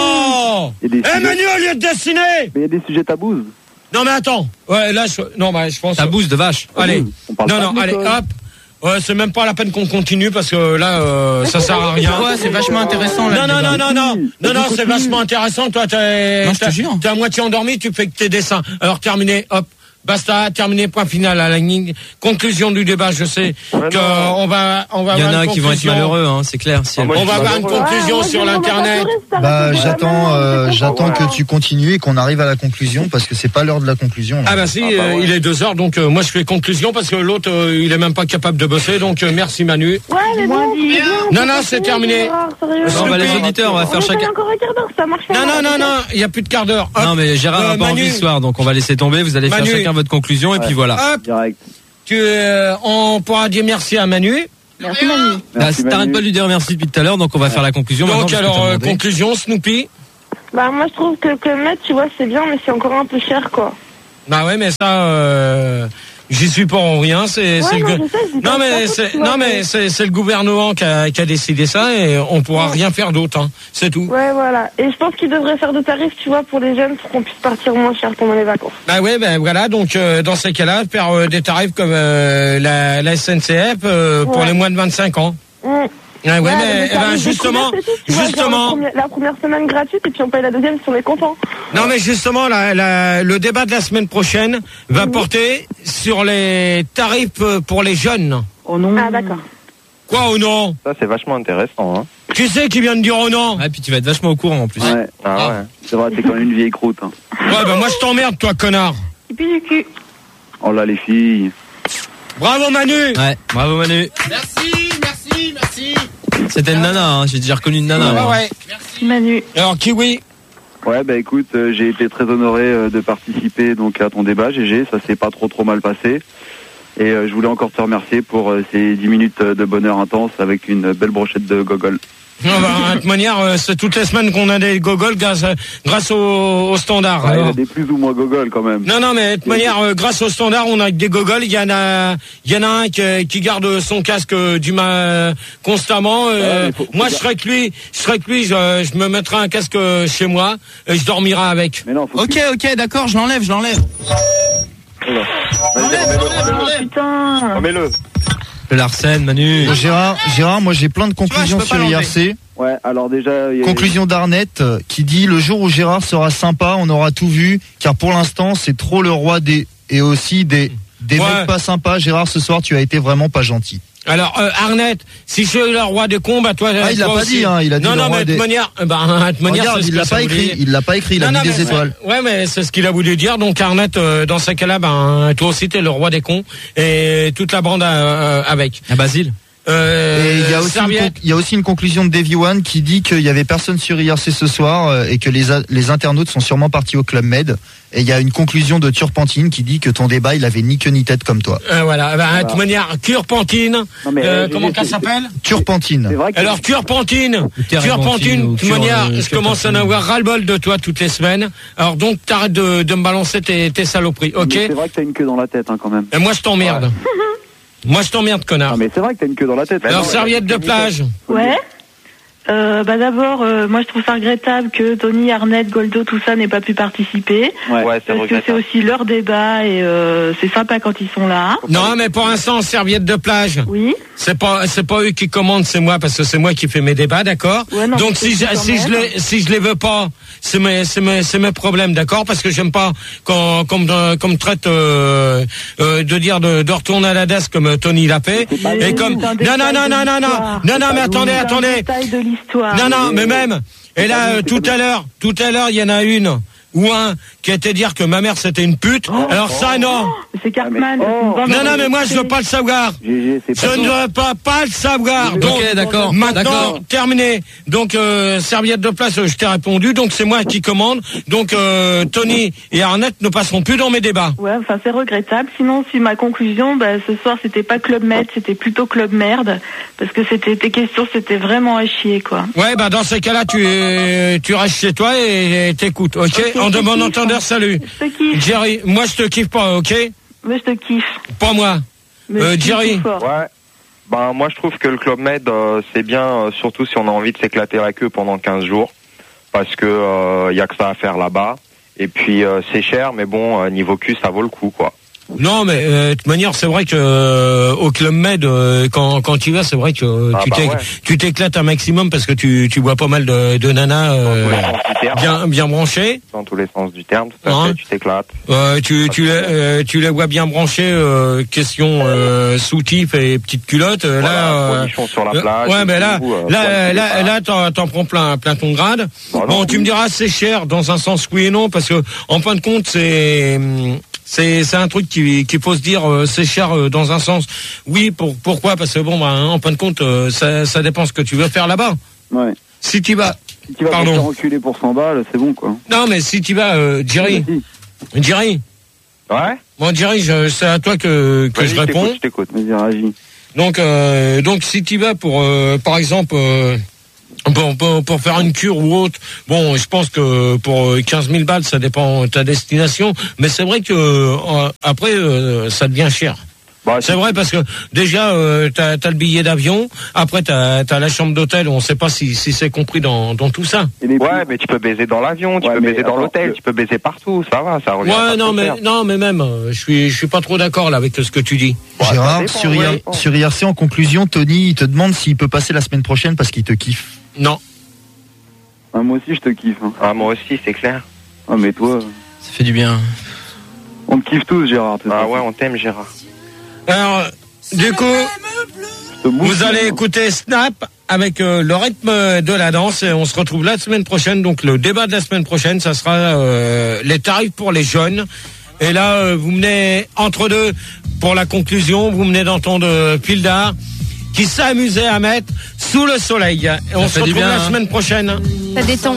oh a... Eh, Manu, au lieu de dessiner. Mais il y a des sujets tabous. Non, mais attends. Ouais, là, je... Non, bah, je pense... Tabous de vache. Allez. On parle non, pas non, de allez, l'école. hop. Ouais, c'est même pas la peine qu'on continue parce que là, euh, ça sert à rien. Ouais, c'est vachement intéressant là. Non, non, non, non, non, non, non, c'est vachement intéressant. Toi, t'es, non, je te jure. T'es à moitié endormi, tu fais que tes dessins. Alors, terminé, hop. Basta, terminé, point final à la ligne. Conclusion du débat, je sais ouais, qu'on va, on va. Il y en a qui vont être malheureux, hein, c'est clair. Si ah, on va avoir une conclusion ouais, sur l'internet. Bah, j'attends, euh, j'attends que tu continues et qu'on arrive à la conclusion parce que c'est pas l'heure de la conclusion. Là. Ah bah si, ah, bah, ouais. euh, il est deux heures, donc euh, moi je fais conclusion parce que l'autre euh, il est même pas capable de bosser, donc euh, merci Manu. Ouais, mais bon, non, non, c'est terminé. Non, bah, les auditeurs, on va faire chacun. Encore un quart d'heure, ça marche pas. Non, non, non, non, il y a plus de quart d'heure. Non, mais Gérard n'a pas envie ce soir, donc on va laisser tomber. Vous allez faire chacun faire votre conclusion et Ouais. puis voilà. Hop. Tu, euh, on pourra dire merci à Manu. Merci Manu. Bah, t'arrêtes pas de lui dire merci depuis tout à l'heure, donc on va faire la conclusion. Donc maintenant, alors, euh, demandé. conclusion, Snoopy. Bah moi je trouve que le Club Med, tu vois, c'est bien, mais c'est encore un peu cher, quoi. Bah ouais, mais ça, euh, j'y suis pas en rien. C'est, Ouais, c'est non, le... je sais, je dis non pas mais ça, c'est, tu vois, non mais mais- c'est, c'est le gouvernement qui a, qui a décidé ça et on pourra rien faire d'autre. Hein. C'est tout. Ouais, voilà. Et je pense qu'ils devraient faire des tarifs, tu vois, pour les jeunes, pour qu'on puisse partir moins cher pendant les vacances. Bah ouais, ben voilà. Donc euh, dans ces cas-là, faire euh, des tarifs comme euh, la, la S N C F euh, pour Ouais. les moins de vingt-cinq ans. Mmh. Ouais, ouais, Ouais, mais les eh ben, tarifs justement, découvertes et tout, tu vois, genre justement. La première, la première semaine gratuite et puis on paye la deuxième si on est content. Non, mais justement, la, la, le débat de la semaine prochaine va porter sur les tarifs euh, pour les jeunes. Oh non. Ah d'accord. Quoi, oh non? Ça, c'est vachement intéressant. Hein. Qui c'est qui vient de dire oh non? Ah, puis tu vas être vachement au courant en plus. Ouais. Ah ouais. C'est vrai, t'es quand même une vieille croûte. Hein. Ouais, bah moi je t'emmerde, toi, connard. Et puis du cul. Oh là, les filles. Bravo, Manu. Ouais, bravo Manu. Merci, merci, merci. C'était une nana, hein. J'ai déjà reconnu une nana. Ouais, moi. ouais. Merci Manu. Alors, Kiwi? Ouais, bah écoute, euh, j'ai été très honoré euh, de participer donc à ton débat, G G. Ça s'est pas trop trop mal passé. Et euh, je voulais encore te remercier pour euh, ces dix minutes de bonheur intense avec une belle brochette de gogol. Non, bah, de toute manière, euh, c'est toutes les semaines qu'on a des gogoles grâce, grâce au, au standard. Ouais, il y alors. a des plus ou moins gogol quand même. Non, non, mais de toute manière, euh, grâce au standard, on a des gogoles. Il y en a, il y en a un qui, qui garde son casque euh, du ma constamment. Euh, Ouais, faut- faut moi, je gar- serais que lui, je serais que lui, je, je me mettrai un casque euh, chez moi et je dormirai avec. Mais non, faut Ok, ok, d'accord, je l'enlève, je l'enlève. Putain. Remets-le. Le Larsen, Manu. Gérard, Gérard, moi j'ai plein de conclusions peux pas sur I R l'enlever. C. Ouais, alors déjà... il y a- Conclusion d'Arnett euh, qui dit le jour où Gérard sera sympa, on aura tout vu, car pour l'instant c'est trop le roi des et aussi des des Ouais. mecs pas sympas. Gérard, ce soir tu as été vraiment pas gentil. Alors, euh, Arnett, si je suis le roi des cons, bah toi, Ah, il l'a toi pas aussi. dit, hein, il a dit non, le non, roi mais de des- toute manière, euh, bah, de toute manière, Regarde, c'est ce il que l'a ça pas voulait écrit, dire. il l'a pas écrit, il a Non, mis non, des mais- étoiles. Ouais, mais c'est ce qu'il a voulu dire. Donc, Arnett, euh, dans ces cas-là, ben, toi aussi, t'es le roi des cons et toute la bande euh, avec. À Basile. Euh, Et il y a aussi une, Serviette. con- il y a aussi une conclusion de Davy One qui dit qu'il y avait personne sur I R C ce soir euh, et que les, a- les internautes sont sûrement partis au Club Med. Et il y a une conclusion de Turpentine qui dit que ton débat il avait ni queue ni tête comme toi. Euh, voilà, ben, de toute manière, Turpentine, Non, mais, euh, euh, comment G G, qu'elle c'est- s'appelle? Turpentine. C'est vrai que... Alors, Turpentine, Terebentine Turpentine, ou de toute Tur- manière, euh, je commence à en avoir ras-le-bol de toi toutes les semaines. Alors, donc, t'arrêtes de, de me balancer tes, tes saloperies, ok? Mais c'est vrai que t'as une queue dans la tête hein, quand même. Et moi, je t'emmerde. Moi, je t'emmerde, connard. Non mais c'est vrai que t'as une queue dans la tête. Alors, Non, serviette de plage. Ouais. Euh, bah d'abord, euh, moi je trouve ça regrettable que Tony, Arnett, Goldo, tout ça n'ait pas pu participer. Ouais. Ouais, c'est Parce que c'est regrettable. aussi leur débat et euh, c'est sympa quand ils sont là. Non, mais pour l'instant, serviette de plage. Oui. C'est pas, c'est pas eux qui commandent, c'est moi, parce que c'est moi qui fais mes débats, d'accord? Ouais, non, Donc, mais si c'est je, quand si je même. les, si je les veux pas, c'est mes, c'est mes, c'est mes problèmes, d'accord? Parce que j'aime pas qu'on, qu'on me, qu'on me traite, euh, euh, de dire de, de retourner à la D A S comme euh, Tony l'a fait. Mais Et comme, c'est un non, détail non, non, de non, non, non, l'histoire. non, non, mais attendez, C'est un attendez. détail de l'histoire. Non, non, mais même. Et là, euh, tout à l'heure, tout à l'heure, il y en a une ou un qui a été dire que ma mère c'était une pute. Alors ça, non. C'est Cartman. Ah, mais- c'est une bande Non, non, mais moi, je veux enregistrée. pas le savoir. G G, c'est Je pas... ne veux pas, pas le savoir. Donc, Ok, d'accord. maintenant, D'accord. terminé. Donc, euh, serviette de place, euh, je t'ai répondu. Donc, c'est moi qui commande. Donc, euh, Tony et Arnett ne passeront plus dans mes débats. Ouais, enfin c'est regrettable. Sinon, si ma conclusion, bah, ce soir c'était pas Club Med, c'était plutôt Club Merde, parce que c'était tes questions, c'était vraiment à chier quoi. Ouais, bah dans ces cas-là, tu euh, tu restes chez toi et et t'écoutes, ok, Ok, en je de te bon kiffe, entendeur, hein. salut. Je te kiffe, Jerry, moi je te kiffe pas, ok? mais je te kiffe. Pas moi. Mais Euh, je kiffe Jerry. tout fort. Ouais. Ben moi je trouve que le Club Med euh, c'est bien, euh, surtout si on a envie de s'éclater la queue pendant quinze jours, parce que euh, y a que ça à faire là-bas. Et puis euh, c'est cher, mais bon euh, niveau cul ça vaut le coup quoi. Non, mais euh, de toute manière, c'est vrai que euh, au Club Med, euh, quand quand tu vas, c'est vrai que euh, Ah, tu bah t'éc- ouais. tu t'éclates un maximum parce que tu tu vois pas mal de, de nanas euh, Dans tous les sens du terme. bien bien branchées. Dans tous les sens du terme, tout à Hein fait, tu t'éclates. Euh, tu tu les euh, tu les vois bien branchés. Euh, question euh, soutif et petite culotte. Euh, Voilà, là. euh, bonichon sur la euh, plage. ouais, et mais là, tout, euh, là, poil là, sur les là, t'en, t'en prends plein, plein ton grade. Bah non. Bon, tu me diras, c'est cher dans un sens oui et non, parce que en fin de compte, c'est, c'est, c'est un truc qui, qu'il faut se dire, euh, c'est cher euh, dans un sens. Oui, pour, pourquoi? Parce que bon, bah, hein, en fin de compte, euh, ça, ça dépend ce que tu veux faire là-bas. Ouais. Si tu vas, Si tu vas Pardon. te faire enculer pour cent balles, c'est bon quoi. non, mais si tu vas, euh, Jerry, Vas-y. Jerry, Ouais. Bon, dirige, c'est à toi que, que je réponds. Je t'écoute, vas-y, réagis. Donc, euh, donc, si tu vas pour, euh, par exemple, euh, pour, pour, pour faire une cure ou autre, bon, je pense que pour quinze mille balles, ça dépend de ta destination. Mais c'est vrai que euh, après, euh, ça devient cher. Bah, c'est vrai parce que déjà euh, t'as, t'as le billet d'avion, après t'as, t'as la chambre d'hôtel, on sait pas si, si c'est compris dans, dans tout ça. Ouais, mais tu peux baiser dans l'avion, tu ouais, peux baiser dans attends, l'hôtel, que... tu peux baiser partout, ça va, ça revient. Ouais, non mais, non mais même, je suis je suis pas trop d'accord là avec ce que tu dis. Ouais, Gérard, dépend, sur, ouais, I R, sur I R C en conclusion, Tony il te demande s'il peut passer la semaine prochaine parce qu'il te kiffe. Non. Ah, moi aussi je te kiffe. Hein. Ah moi aussi, c'est clair. Ah mais toi. Ça fait du bien. On te kiffe tous, Gérard. Ah ouais, on t'aime, Gérard. Alors. Du coup, vous allez écouter Snap avec euh, le rythme de la danse et on se retrouve la semaine prochaine. Donc le débat de la semaine prochaine, ça sera euh, les tarifs pour les jeunes. Et là, euh, vous menez entre deux pour la conclusion, vous menez d'entendre euh, Pildar qui s'amusait à mettre Sous le soleil. Et on se retrouve bien, la hein. semaine prochaine. Ça détend.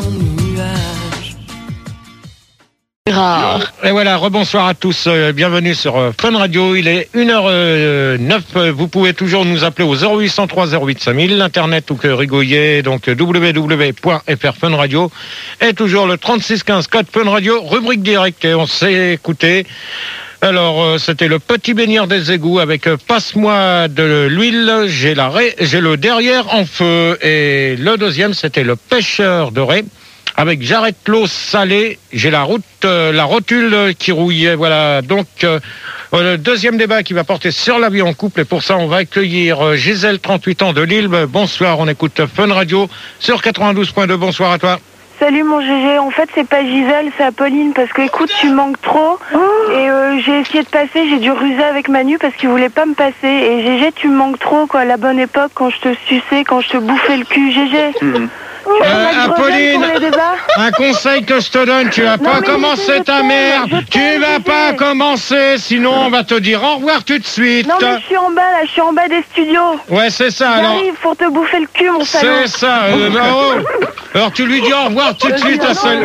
Rare. Et voilà, rebonsoir à tous, euh, bienvenue sur euh, Fun Radio, il est une heure neuf, euh, vous pouvez toujours nous appeler au zéro huit cent trois zéro huit cinq mille, l'internet ou que rigoyer, donc w w w point f r fun radio, et toujours le trente-six quinze code Fun Radio, rubrique directe, et on s'est écouté. Alors, euh, c'était le petit baigneur des égouts avec euh, Passe-moi de l'huile, j'ai la raie, j'ai le derrière en feu, et le deuxième, c'était le pêcheur de raie. Avec j'arrête l'eau salée, j'ai la route, euh, la rotule qui rouille. Voilà. Donc euh, le deuxième débat qui va porter sur la vie en couple. Et pour ça, on va accueillir euh, Gisèle, trente-huit ans de Lille. Bonsoir. On écoute Fun Radio sur quatre-vingt-douze point deux. Bonsoir à toi. Salut mon G G. En fait, c'est pas Gisèle, c'est Apolline parce que écoute, tu manques trop. Oh. Et euh, j'ai essayé de passer, j'ai dû ruser avec Manu parce qu'il voulait pas me passer. Et G G, tu me manques trop quoi. À la bonne époque, quand je te suçais, quand je te bouffais le cul, G G. Mmh. Euh, Apolline, un conseil que je te donne, tu vas pas commencer ta merde, tu vas pas commencer, sinon on va te dire au revoir tout de suite. Non mais je suis en bas là, je suis en bas des studios. Ouais c'est ça alors. J'arrive pour te bouffer le cul mon salaud. C'est ça, euh, bah, oh. Alors tu lui dis au revoir tout de suite à celle.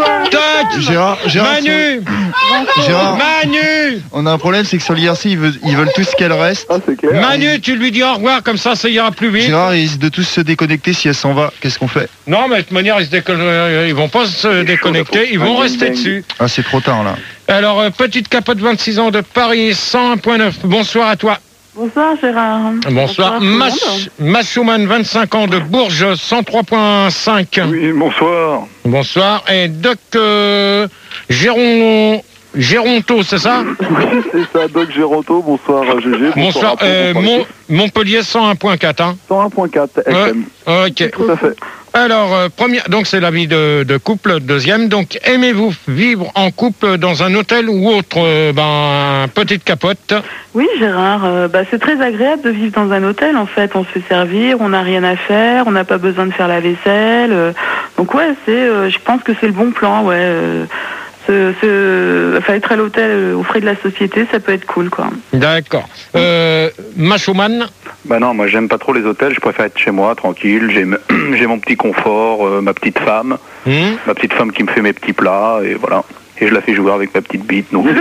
Tac. Gérard, Gérard, Manu. Gérard, Manu. On a un problème, c'est que sur l'I R C ils veulent, ils veulent tous qu'elle reste. Ah, c'est clair. Manu, tu lui dis au revoir comme ça, ça ira plus vite. Gérard, ils risquent de tous se déconnecter si elle s'en va. Qu'est-ce qu'on fait? Non, mais de toute manière, ils, se décon... ils vont pas se déconnecter, ils vont rester dessus. Ah, c'est trop tard, là. Alors, euh, petite capote vingt-six ans de Paris, cent un point neuf. Bonsoir à toi. Bonsoir, Gérard. Bonsoir. Mach... Machouman, vingt-cinq ans de Bourges, cent trois point cinq. Oui, bonsoir. Bonsoir. Et Doc euh, Géron... Géronto, c'est ça? Oui, c'est ça, Doc Géronto. Bonsoir, G G. Bonsoir. bonsoir euh, Mon... Montpellier, cent un point quatre. Hein. cent un point quatre, F M. Ouais, ok. Tout à fait. Alors, euh, première, donc c'est la vie de, de couple. Deuxième, donc aimez-vous vivre en couple dans un hôtel ou autre? euh, Ben, petite capote. Oui, Gérard, euh, bah, c'est très agréable de vivre dans un hôtel. En fait, on se fait servir, on n'a rien à faire, on n'a pas besoin de faire la vaisselle. Euh, donc ouais, c'est, euh, je pense que c'est le bon plan. Ouais. Euh, Ce, ce, enfin, être à l'hôtel euh, aux frais de la société, ça peut être cool, quoi. D'accord. Euh, Machoman? Bah non, moi j'aime pas trop les hôtels, je préfère être chez moi, tranquille, j'ai, j'ai mon petit confort, euh, ma petite femme, mmh. ma petite femme qui me fait mes petits plats, et voilà. Et je la fais jouer avec ma petite bite, donc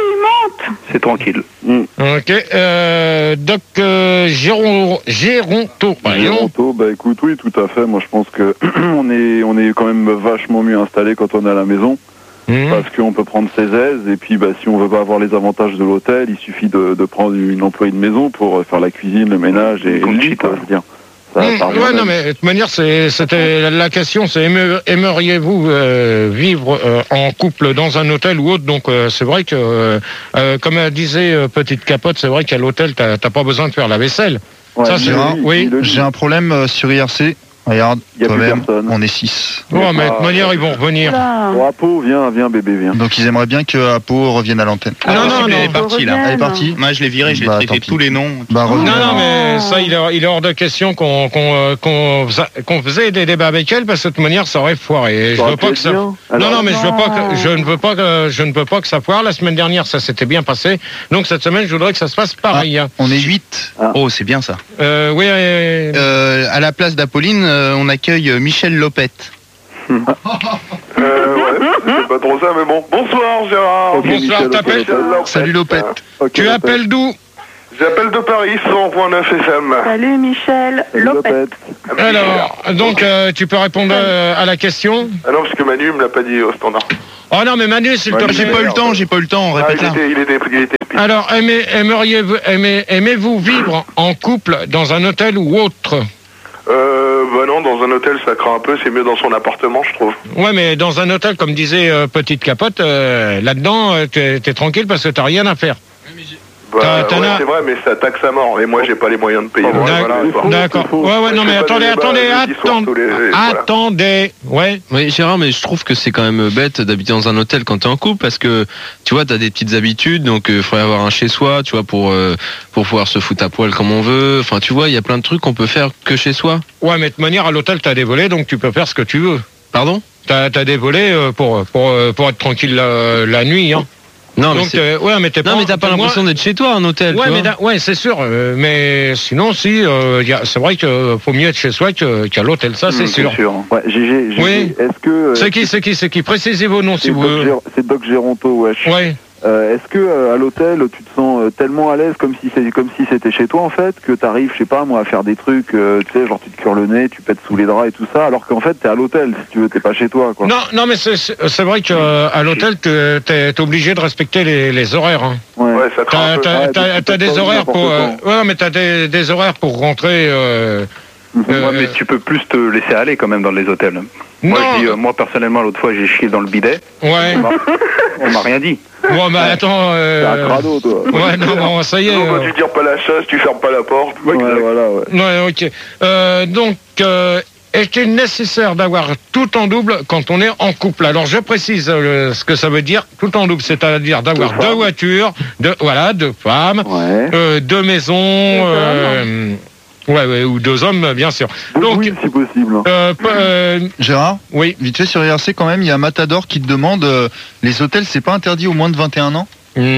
c'est tranquille. Mmh. Ok, euh, Doc euh, Géron, Géronto. Géronto, bah écoute, oui, tout à fait, moi je pense que on est, on est quand même vachement mieux installé quand on est à la maison. Mmh. Parce qu'on peut prendre ses aises et puis bah, si on veut pas avoir les avantages de l'hôtel, il suffit de, de prendre une employée de maison pour faire la cuisine, le ménage et le lit, quoi, je veux dire. Ça, mmh. Ouais, non, mais de toute manière, c'est, c'était la question, c'est aimeriez, aimeriez-vous euh, vivre euh, en couple dans un hôtel ou autre? Donc euh, c'est vrai que, euh, euh, comme elle disait euh, Petite Capote, c'est vrai qu'à l'hôtel, t'as, t'as pas besoin de faire la vaisselle. Ouais, ça, c'est oui, oui. J'ai un problème euh, sur I R C. Regarde, toi-même, on est six. Oh, mais de toute manière, ils vont revenir. Bon, Apo, viens, viens, bébé, viens. Donc, ils aimeraient bien que Apo revienne à l'antenne. Ah, non, non, non, elle est partie, là. Elle est partie. Moi, je l'ai viré, je l'ai bah, traité tous les noms. Bah, non, non, mais ça, il est, il est hors de question qu'on, qu'on, qu'on, qu'on faisait des débats avec elle, parce que de toute manière, ça aurait foiré. Et je veux pas que ça... Non, non, mais je veux pas que, je ne veux pas que, je ne veux pas que ça foire. La semaine dernière, ça s'était bien passé. Donc, cette semaine, je voudrais que ça se passe pareil. Ah, on est huit. Ah. Oh, c'est bien, ça. Euh, oui, euh... Euh, à la place d'Apolline, euh, on accueille Michel Lopette. euh, ouais, c'est pas trop ça, mais bon. Bonsoir Gérard. Okay, bonsoir, t'appelles Salut Lopette. Okay, tu Lopette. appelles d'où? J'appelle de Paris, cent point neuf F M. Salut Michel. Lopette. Alors, donc euh, tu peux répondre euh, à la question? Ah non, parce que Manu me l'a pas dit au standard. Oh non, mais Manu, s'il te plaît. J'ai pas eu le temps, j'ai pas eu le temps, ah, répète il, était, il, était, il était. Alors, aimez, aimeriez-vous, aimez, aimez-vous vivre en couple dans un hôtel ou autre? Euh, bah non, dans un hôtel ça craint un peu, c'est mieux dans son appartement, je trouve. Ouais, mais dans un hôtel, comme disait euh, Petite Capote, euh, là-dedans, euh, t'es, t'es tranquille parce que t'as rien à faire. Bah, ouais, c'est vrai, mais ça taxe à mort. Et moi, j'ai pas les moyens de payer. D'accord. D'accord. Ouais, ouais, non, mais attendez, attendez, attendez. Attendez. Ouais. Oui, Gérard, mais je trouve que c'est quand même bête d'habiter dans un hôtel quand t'es en couple parce que, tu vois, t'as des petites habitudes, donc il euh, faudrait avoir un chez soi, tu vois, pour, euh, pour pouvoir se foutre à poil comme on veut. Enfin, tu vois, il y a plein de trucs qu'on peut faire que chez soi. Ouais, mais de toute manière, à l'hôtel, t'as des volets, donc tu peux faire ce que tu veux. Pardon? T'as, t'as des volets euh, pour, pour, pour être tranquille la, la nuit, hein. Non, donc, mais, euh, ouais, mais, t'es non, pas, mais t'as pas l'impression d'être chez toi, un hôtel. Ouais, tu mais vois ouais, c'est sûr. Euh, mais sinon, si, euh, y a, c'est vrai qu'il faut mieux être chez soi que, qu'à l'hôtel, ça, c'est mmh, sûr. C'est sûr. Ouais, G G, G G, oui. Est-ce que euh, c'est qui, c'est qui, c'est qui? Précisez vos noms si vous voulez. C'est Doc Géronto, wesh. Ouais. Euh, est-ce que euh, à l'hôtel tu te sens euh, tellement à l'aise comme si c'est comme si c'était chez toi en fait que t'arrives, je sais pas moi, à faire des trucs, euh, tu sais, genre tu te cures le nez, tu pètes sous les draps et tout ça, alors qu'en fait t'es à l'hôtel, si tu veux, t'es pas chez toi, quoi. Non, non, mais c'est, c'est vrai qu'à euh, l'hôtel t'es, t'es obligé de respecter les, les horaires. Hein. Ouais. Ouais, ça craint un peu. T'as, ouais, t'as, t'as des horaires pour, euh, ouais, mais t'as des, des horaires pour rentrer. Euh, Euh, ouais, mais tu peux plus te laisser aller quand même dans les hôtels. Moi, je dis, euh, moi personnellement, l'autre fois, j'ai chié dans le bidet. Ouais. On m'a, on m'a rien dit. Bon, bah attends. Euh... T'es un crado, toi. Ouais, non, non, ça y est. Non, euh... bah, tu tires pas la chasse, tu fermes pas la porte. Ouais, ouais voilà, ouais. Ouais, ok. Euh, donc, euh, est-il nécessaire d'avoir tout en double quand on est en couple? Alors, je précise euh, ce que ça veut dire, tout en double, c'est-à-dire d'avoir deux, deux voitures, deux, voilà, deux femmes, ouais. euh, deux maisons. Euh, Ouais, ouais, ou deux hommes, bien sûr. Donc, oui, si possible. Euh, euh, Gérard, oui. Vite fait sur I R C quand même, il y a Matador qui te demande euh, les hôtels, c'est pas interdit aux moins de vingt et un ans?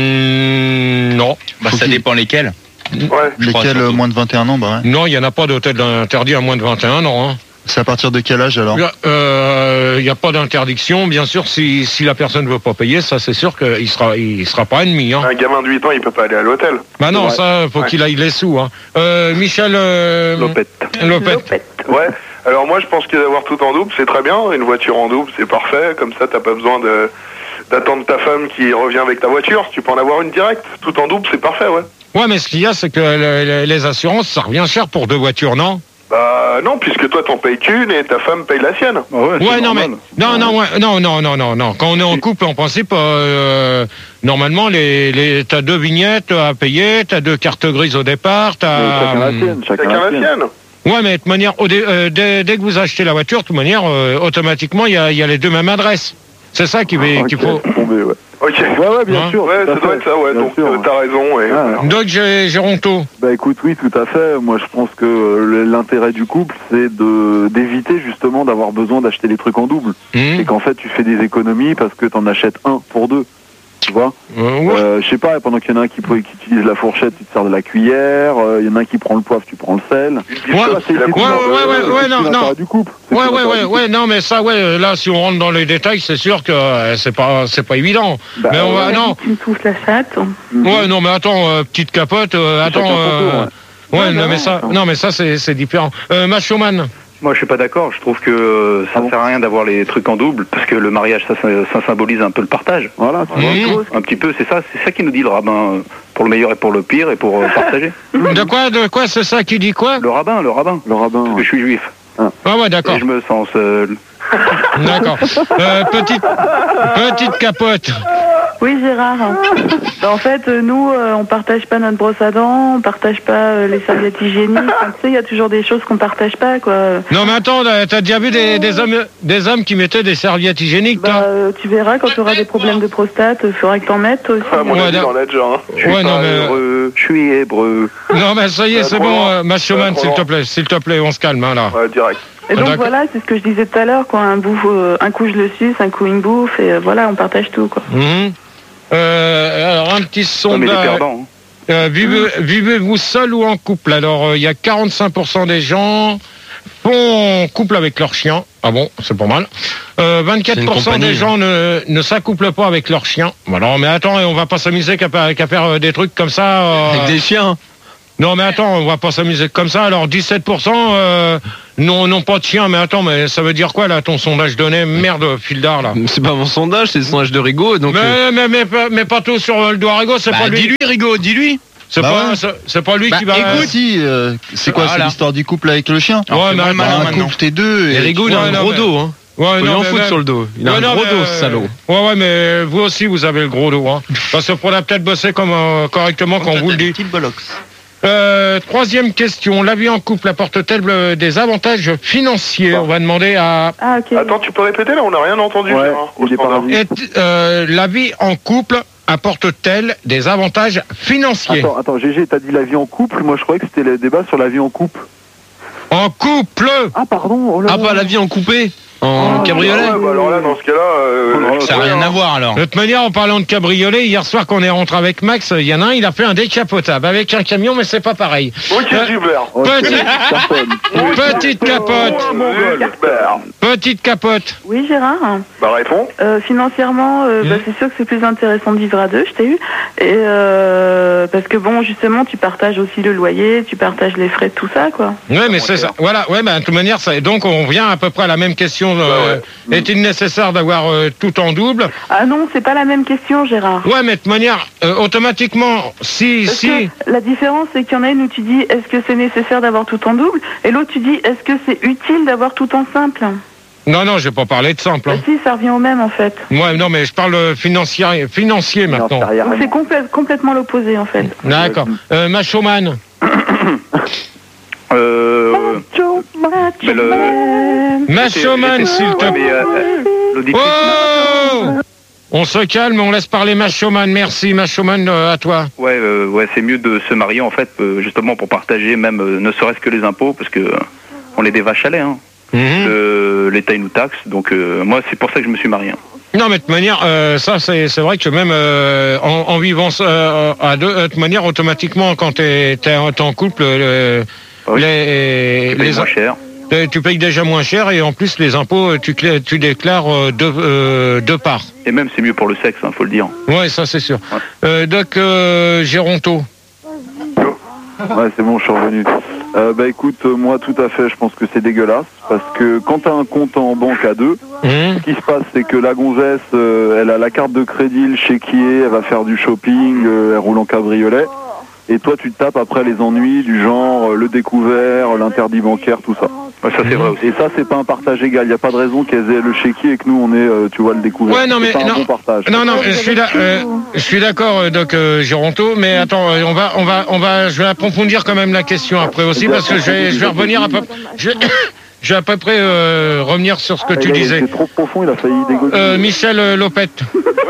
mmh, Non. Bah, ça dépend lesquels. Ouais. Lesquels euh, moins de vingt et un ans, bah ouais. Non, il n'y en a pas d'hôtel interdit à moins de vingt et un ans. Hein. C'est à partir de quel âge alors? Il euh, n'y a pas d'interdiction, bien sûr, si, si la personne ne veut pas payer, ça c'est sûr qu'il sera, il sera pas ennemi. Hein. Un gamin de huit ans, il peut pas aller à l'hôtel. Bah non, ça, faut ouais. qu'il aille les sous. Hein. Euh, Michel euh, Lopette. Lopette. Lopette. Ouais. Alors moi, je pense que d'avoir tout en double, c'est très bien. Une voiture en double, c'est parfait. Comme ça, t'as pas besoin de d'attendre ta femme qui revient avec ta voiture. Tu peux en avoir une directe. Tout en double, c'est parfait, ouais. Ouais, mais ce qu'il y a, c'est que le, les assurances, ça revient cher pour deux voitures, non? Bah non, puisque toi t'en payes qu'une et ta femme paye la sienne. Oh ouais, ouais non mais non non ouais, non non non non non quand on est en couple en principe euh, normalement les les t'as deux vignettes à payer, t'as deux cartes grises au départ, t'as chacun la sienne, chacun, chacun la sienne. Ouais mais de toute manière au dé, euh, dès, dès que vous achetez la voiture, de toute manière euh, automatiquement il y a il y a les deux mêmes adresses. C'est ça qu'il okay, qu'il faut. Tomber, ouais. Ok. Ouais, ouais, bien hein sûr. Ouais, ça doit être ça, ouais. Bien donc sûr, euh, t'as raison. Et... Ah, Donc Géronto. Bah écoute, oui, tout à fait. Moi, je pense que euh, l'intérêt du couple, c'est de d'éviter justement d'avoir besoin d'acheter les trucs en double. Mmh. Et qu'en fait, tu fais des économies parce que t'en achètes un pour deux. Tu vois euh, ouais. euh, Je sais pas, pendant qu'il y en a un qui, qui utilise la fourchette, tu te sers de la cuillère. Il euh, y en a un qui prend le poivre, tu prends le sel. Ouais, ouais, ouais, ouais, ouais, ouais, non, non. Du couple. Ouais, ouais, ouais, ouais, non, mais ça, ouais, là, si on rentre dans les détails, c'est sûr que euh, c'est pas, c'est pas évident. Bah, mais on va, ouais, non. Tu me touches la chatte. Mm-hmm. Ouais, non, mais attends, euh, petite capote, euh, attends. Euh, ouais, ouais, non, mais ça, non, mais ça, c'est, c'est différent. Euh, Machoman. Moi, je suis pas d'accord. Je trouve que euh, ça ne sert à rien d'avoir les trucs en double, parce que le mariage, ça, ça, ça symbolise un peu le partage. Voilà, mmh. Un petit peu, c'est ça, c'est ça qui nous dit le rabbin, pour le meilleur et pour le pire, et pour euh, partager. De quoi, de quoi, c'est ça qui dit quoi? Le rabbin, le rabbin. Le rabbin. Parce que je suis juif. Ah, ah ouais, d'accord. Et je me sens seul. D'accord. Euh, petite, petite capote. Oui, Gérard. Ben, en fait, euh, nous, euh, on partage pas notre brosse à dents, on partage pas euh, les serviettes hygiéniques. Enfin, tu sais, il y a toujours des choses qu'on partage pas, quoi. Non, mais attends, t'as déjà vu des, des hommes, des hommes qui mettaient des serviettes hygiéniques, bah, euh, tu verras quand tu auras des problèmes de prostate, il faudra que t'en mettes toi aussi. Ah, mon ouais, avis, j'en ai déjà. Hein. Je suis ouais, pas non, mais... heureux, je suis hébreu. Non, mais ça y est, euh, c'est bon, euh, Machoman, s'il te plaît, s'il te plaît, on se calme, hein, là. Ouais, direct. Et donc D'accord. voilà, c'est ce que je disais tout à l'heure, quoi. Un, bouffe, euh, un coup je le suce, un coup il me bouffe, et euh, voilà, on partage tout, quoi. Mmh. Euh, alors, un petit sondage. Non, mais les perdants, hein. Euh, vivez, vivez-vous seul ou en couple? Alors, il euh, y a quarante-cinq pour cent des gens font couple avec leur chien. Ah bon, c'est pas mal. Euh, vingt-quatre pour cent des gens ne, ne s'accouplent pas avec leurs chiens. Bah non, mais attends, on va pas s'amuser qu'à, qu'à faire des trucs comme ça. Euh... Avec des chiens. Non, mais attends, on va pas s'amuser comme ça. Alors, dix-sept pour cent euh, non, non pas de chiens. Mais attends, mais ça veut dire quoi, là, ton sondage donné? Merde, fil d'art, là. C'est pas mon sondage, c'est le sondage de Rigaud. Donc, mais, euh... mais, mais, mais, mais pas tout sur le doigt Rigaud, c'est bah, pas lui. Dis-lui, Rigaud, dis-lui. C'est bah pas, ouais. c'est, c'est pas lui bah, qui va... Écoute, si, euh, c'est quoi, voilà. C'est l'histoire du couple avec le chien? Ouais, mais un couple, t'es deux. Et Rigaud, il a un gros mais... dos, hein. Ouais, il non, en mais fout même... sur le dos. Il a ouais, un non, gros dos, ce salaud. Ouais, ouais, mais vous aussi, vous avez le gros dos, hein. Parce que pour la peut-être bosser comme, euh, correctement quand on vous le dit. Euh, troisième question. La vie en couple apporte-t-elle des avantages financiers? On va demander à... Ah, ok. Attends, tu peux répéter, là, on n'a rien entendu. Ouais, hein, Et, euh, la vie en couple apporte-t-elle des avantages financiers? Attends, attends, Gégé, t'as dit la vie en couple. Moi, je croyais que c'était le débat sur la vie en couple. En couple? Ah, pardon. Oh là ah, pas la vie en coupé? En oh, cabriolet? Ah ouais, bah alors là, dans ce cas-là... Euh, ça n'a rien à voir, alors. De toute manière, en parlant de cabriolet, hier soir, quand on est rentré avec Max, il y en a un, il a fait un décapotable avec un camion, mais c'est pas pareil. Ok, euh, super. Petite, petite capote. Petite capote. Oui, Gérard. Bah, réponds. Euh, financièrement, euh, mmh. bah, c'est sûr que c'est plus intéressant de vivre à deux, je t'ai eu. Et euh, parce que bon, justement, tu partages aussi le loyer, tu partages les frais de tout ça, quoi. Ouais, mais c'est ça. Voilà, ouais, bah, de toute manière, ça, donc on vient à peu près à la même question. Euh, ouais, ouais. Est-il nécessaire d'avoir euh, tout en double? Ah non, c'est pas la même question, Gérard. Ouais, mais de toute manière, euh, automatiquement, si, Parce si. La différence, c'est qu'il y en a une où tu dis est-ce que c'est nécessaire d'avoir tout en double, et l'autre tu dis est-ce que c'est utile d'avoir tout en simple? Non, non, j'ai pas parlé de simple. Hein. Bah, si, ça revient au même en fait. Ouais, non, mais je parle financier, financier maintenant. Donc c'est complè- complètement l'opposé en fait. D'accord. Euh, Machoman. Euh... Macho, macho le... Machoman, s'il te plaît. Euh, oh on se calme, on laisse parler Machoman. Merci, Machoman, euh, à toi. Ouais, euh, ouais, c'est mieux de se marier en fait, euh, justement pour partager même, euh, ne serait-ce que les impôts, parce que euh, on est des vaches à lait. Hein. Mmh. Euh, L'État il nous taxe, donc euh, moi c'est pour ça que je me suis marié. Hein. Non, mais de toute manière, euh, ça c'est c'est vrai que même euh, en, en vivant euh, à deux, de toute manière, automatiquement, quand t'es t'es en, t'es en couple. Euh, Oui. Les, tu payes les, moins cher. Tu payes déjà moins cher et en plus les impôts, tu, tu déclares deux, euh, deux parts. Et même c'est mieux pour le sexe, hein, faut le dire. Ouais, ça c'est sûr. Ouais. Euh, Doc euh, Géronto. Ouais, c'est bon, je suis revenu. Euh, bah écoute, moi tout à fait, je pense que c'est dégueulasse parce que quand t'as un compte en banque à deux, mmh. ce qui se passe c'est que la gonzesse, euh, elle a la carte de crédit, le chéquier, elle va faire du shopping, euh, elle roule en cabriolet. Et toi, tu te tapes après les ennuis du genre le découvert, l'interdit bancaire, tout ça. Ouais, ça c'est vrai aussi. Et ça, c'est pas un partage égal. Il n'y a pas de raison qu'elles aient le chéquier et que nous, on ait, euh, tu vois, le découvert. Ouais, non, mais c'est pas non, un bon partage. Non, non, je suis, là, euh, je suis d'accord, euh, Doc euh, Géronto, mais attends, euh, on va, on va, on va, je vais approfondir quand même la question après aussi parce que je vais, je vais revenir à peu, je, je vais à peu près euh, revenir sur ce que ah, tu il disais. C'est trop profond, il a failli dégoter. Euh, Michel euh, Lopette. Ouais.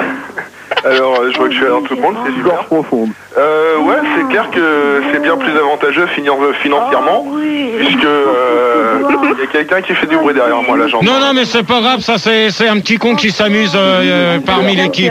Alors, euh, je vois que je suis alors tout le monde, c'est super. Profonde. Euh, ouais, c'est clair que c'est bien plus avantageux financièrement, oh, oui. puisque euh, y a quelqu'un qui fait du bruit derrière moi, là, j'entends. Non, non, mais c'est pas grave, ça, c'est, c'est un petit con qui s'amuse euh, euh, parmi l'équipe.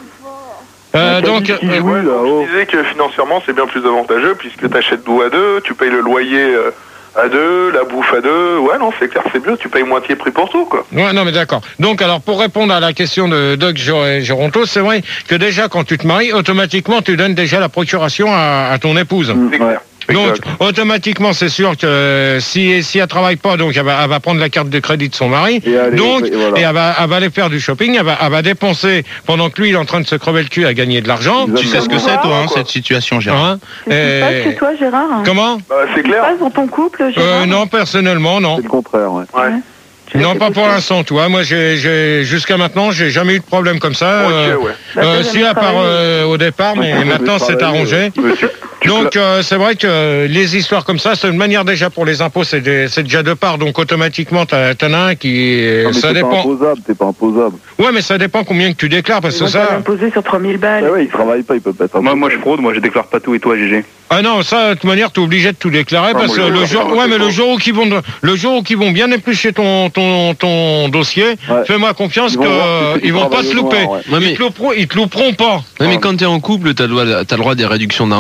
Euh, donc, euh, ouais, ouais, je disais que financièrement, c'est bien plus avantageux, puisque t'achètes d'eau à deux, tu payes le loyer... Euh, à deux, la bouffe à deux, ouais non c'est clair c'est mieux, tu payes moitié prix pour tout quoi. Ouais non mais d'accord. Donc alors pour répondre à la question de Doc Géronto, c'est vrai que déjà quand tu te maries, automatiquement tu donnes déjà la procuration à, à ton épouse. C'est clair. Donc automatiquement c'est sûr que euh, si si elle travaille pas, donc elle va, elle va prendre la carte de crédit de son mari, et allez, donc et, voilà. et elle, va, elle va aller faire du shopping, elle va, elle va dépenser pendant que lui il est en train de se crever le cul à gagner de l'argent. Tu sais ce que c'est toi hein, cette situation Gérard hein Qu'est-ce qui se passe chez toi Gérard? Comment bah, c'est clair. Qu'est-ce qui se passe dans ton couple Gérard? euh, Non personnellement non. C'est le contraire ouais. ouais. Non, pas pour l'instant, toi. Moi, j'ai, j'ai, jusqu'à maintenant, j'ai jamais eu de problème comme ça. Okay, euh, ouais. euh, si, à part euh, au départ, mais maintenant, c'est arrangé. Donc, euh, c'est vrai que les histoires comme ça, c'est une manière déjà pour les impôts, c'est, des, c'est déjà de part. Donc, automatiquement, t'as, t'en as un qui... Non, mais ça t'es dépend. pas imposable, t'es pas imposable. Ouais, mais ça dépend combien que tu déclares, parce que ça... Ils vont imposer sur trois mille balles. Ah ouais, il travaille pas, il peut pas être Moi, moi, je fraude, moi, je déclare pas tout, et toi, Gégé? Ah non, ça, de toute manière, t'es obligé de tout déclarer, ah, parce que le jour... Ouais, mais le jour où ils vont, le jour où ils vont bien éplucher ton, ton, ton dossier, ouais. Fais-moi confiance qu'ils vont, que, ils vont pas se louper. Noir, ouais. Ouais, mais... ils, te louperont, ils te louperont pas. Ouais, mais quand t'es en couple, t'as le droit, t'as le droit des réductions d'impôts, tout ça.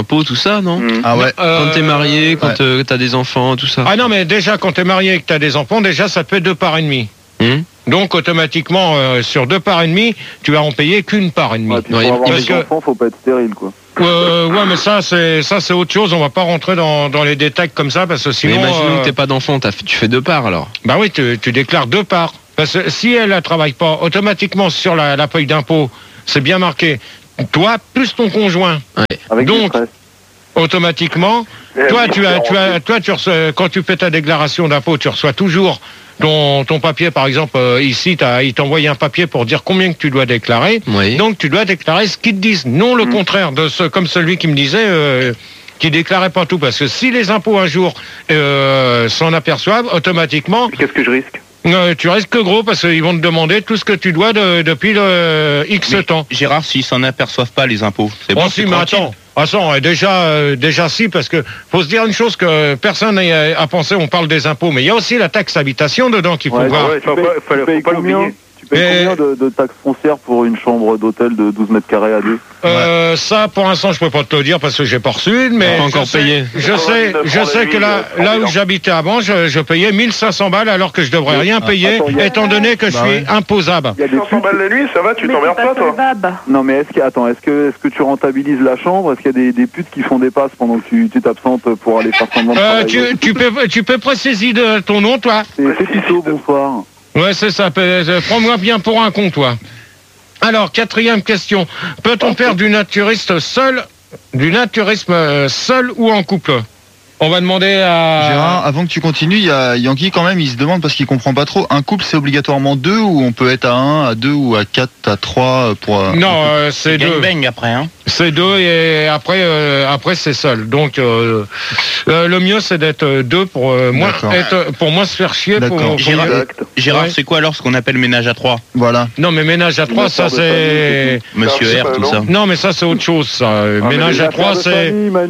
ça, non? Mmh. Ah ouais. Quand t'es marié, quand ouais. euh, t'as des enfants, tout ça. Ah non, mais déjà, quand t'es marié et que t'as des enfants, déjà, ça te fait deux parts et demie. Mmh. Donc, automatiquement, euh, sur deux parts et demie, tu vas en payer qu'une part et demie. Ouais, puis pour avoir des enfants, faut pas être stérile, quoi. Euh, ouais, mais ça, c'est ça, c'est autre chose. On va pas rentrer dans, dans les détails comme ça, parce que sinon. Mais imaginons euh... que t'es pas d'enfant, t'as fait, tu fais deux parts alors. Bah oui, tu, tu déclares deux parts. Parce que si elle ne travaille pas, automatiquement sur la, la feuille d'impôt, c'est bien marqué. Toi plus ton conjoint. Ouais. Avec donc, automatiquement, Et toi, elle tu as, tu as, toi, tu reçois, quand tu fais ta déclaration d'impôt, tu reçois toujours ton, ton papier. Par exemple, euh, ici, t'as, il t'envoie un papier pour dire combien que tu dois déclarer. Oui. Donc, tu dois déclarer ce qu'ils te disent, non le mmh. contraire de ce, comme celui qui me disait. Euh, qui déclarait pas tout, parce que si les impôts un jour euh, s'en aperçoivent, automatiquement. Qu'est-ce que je risque? Euh, tu risques que gros, parce qu'ils vont te demander tout ce que tu dois de, depuis le X mais, temps. Gérard, s'ils s'en aperçoivent pas les impôts, c'est bon. Oh, si, mais attends, attends, déjà, euh, déjà si, parce que faut se dire une chose que personne n'a à penser. On parle des impôts, mais il y a aussi la taxe habitation dedans qu'il faut ouais, voir. Ouais, faut, pas, faut, faut pas l'oublier. Tu payes combien de, de taxes foncières pour une chambre d'hôtel de douze mètres carrés à deux? Euh, ouais. Ça, pour l'instant, je peux pas te le dire parce que j'ai pas reçu, mais pas encore je payé. Sais, je sais, je sais que là, là où j'habitais avant, je, je payais mille cinq cents balles alors que je devrais rien payer, ah, attends, étant donné que bah je suis ouais. imposable. Il y a des cinq cents balles la nuit, ça va, tu t'emmerdes pas, toi? Non, mais est-ce que, attends, est-ce que, est-ce que tu rentabilises la chambre? Est-ce qu'il y a des, des putes qui font des passes pendant que tu, tu t'absentes pour aller faire semblant de euh, tu, tu peux, tu peux préciser de ton nom, toi? C'est Tito, bonsoir. Ouais, c'est ça. Prends-moi bien pour un con, toi. Alors, quatrième question. Peut-on faire du naturiste seul, du naturisme seul ou en couple? On va demander à... Gérard, avant que tu continues, il y a Yankee quand même, il se demande parce qu'il comprend pas trop. Un couple, c'est obligatoirement deux ou on peut être à un, à deux ou à quatre, à trois pour... Non, euh, c'est deux. Bang après, hein. C'est deux et après, euh, après c'est seul. Donc, euh, euh, le mieux, c'est d'être deux pour euh, moins être, pour moins se faire chier. Pour, pour Gérard, mieux... Gérard ouais. c'est quoi alors ce qu'on appelle ménage à trois? Voilà. Non, mais ménage à trois, ça c'est... Monsieur R, tout ça. Non, mais ça c'est autre chose, ça. Ah, ménage à trois, c'est...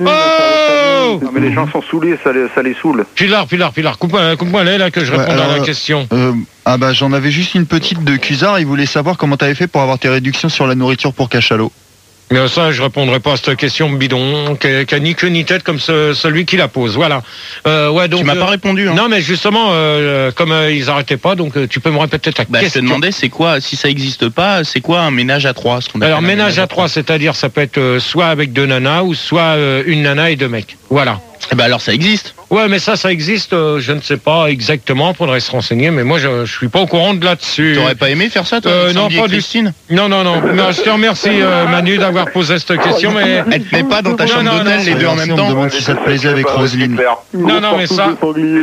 Oh non, mais les gens sont saoulés, ça les, ça les saoule. Pilar, Pilar, Pilar, coupe-moi coupe là, là que je réponde ouais, alors, à la question. Euh, ah bah j'en avais juste une petite de Cusard, il voulait savoir comment t'avais fait pour avoir tes réductions sur la nourriture pour cachalot. Mais ça, je répondrai pas à cette question bidon, qui a ni queue ni tête comme ce, celui qui la pose. Voilà. Euh, ouais, donc, tu m'as euh, pas répondu. Hein. Non, mais justement, euh, comme euh, ils arrêtaient pas, donc euh, tu peux me répéter ta bah, question. Je te demandais, c'est quoi, si ça existe pas, c'est quoi un ménage à trois ce qu'on Alors, ménage, ménage à trois, c'est-à-dire, ça peut être euh, soit avec deux nanas ou soit euh, une nana et deux mecs. Voilà. Eh ben alors ça existe. Ouais, mais ça, ça existe, euh, je ne sais pas exactement, faudrait se renseigner, mais moi, je, je suis pas au courant de là-dessus. T'aurais pas aimé faire ça, toi, euh, Non, pas Christine du... Non, non, non, non, je te remercie, euh, Manu, d'avoir posé cette question, mais... Elle te met pas dans ta chambre d'hôtel, les deux en même temps? On me demande si ça te plaisait avec Roselyne. Non, non, mais ça...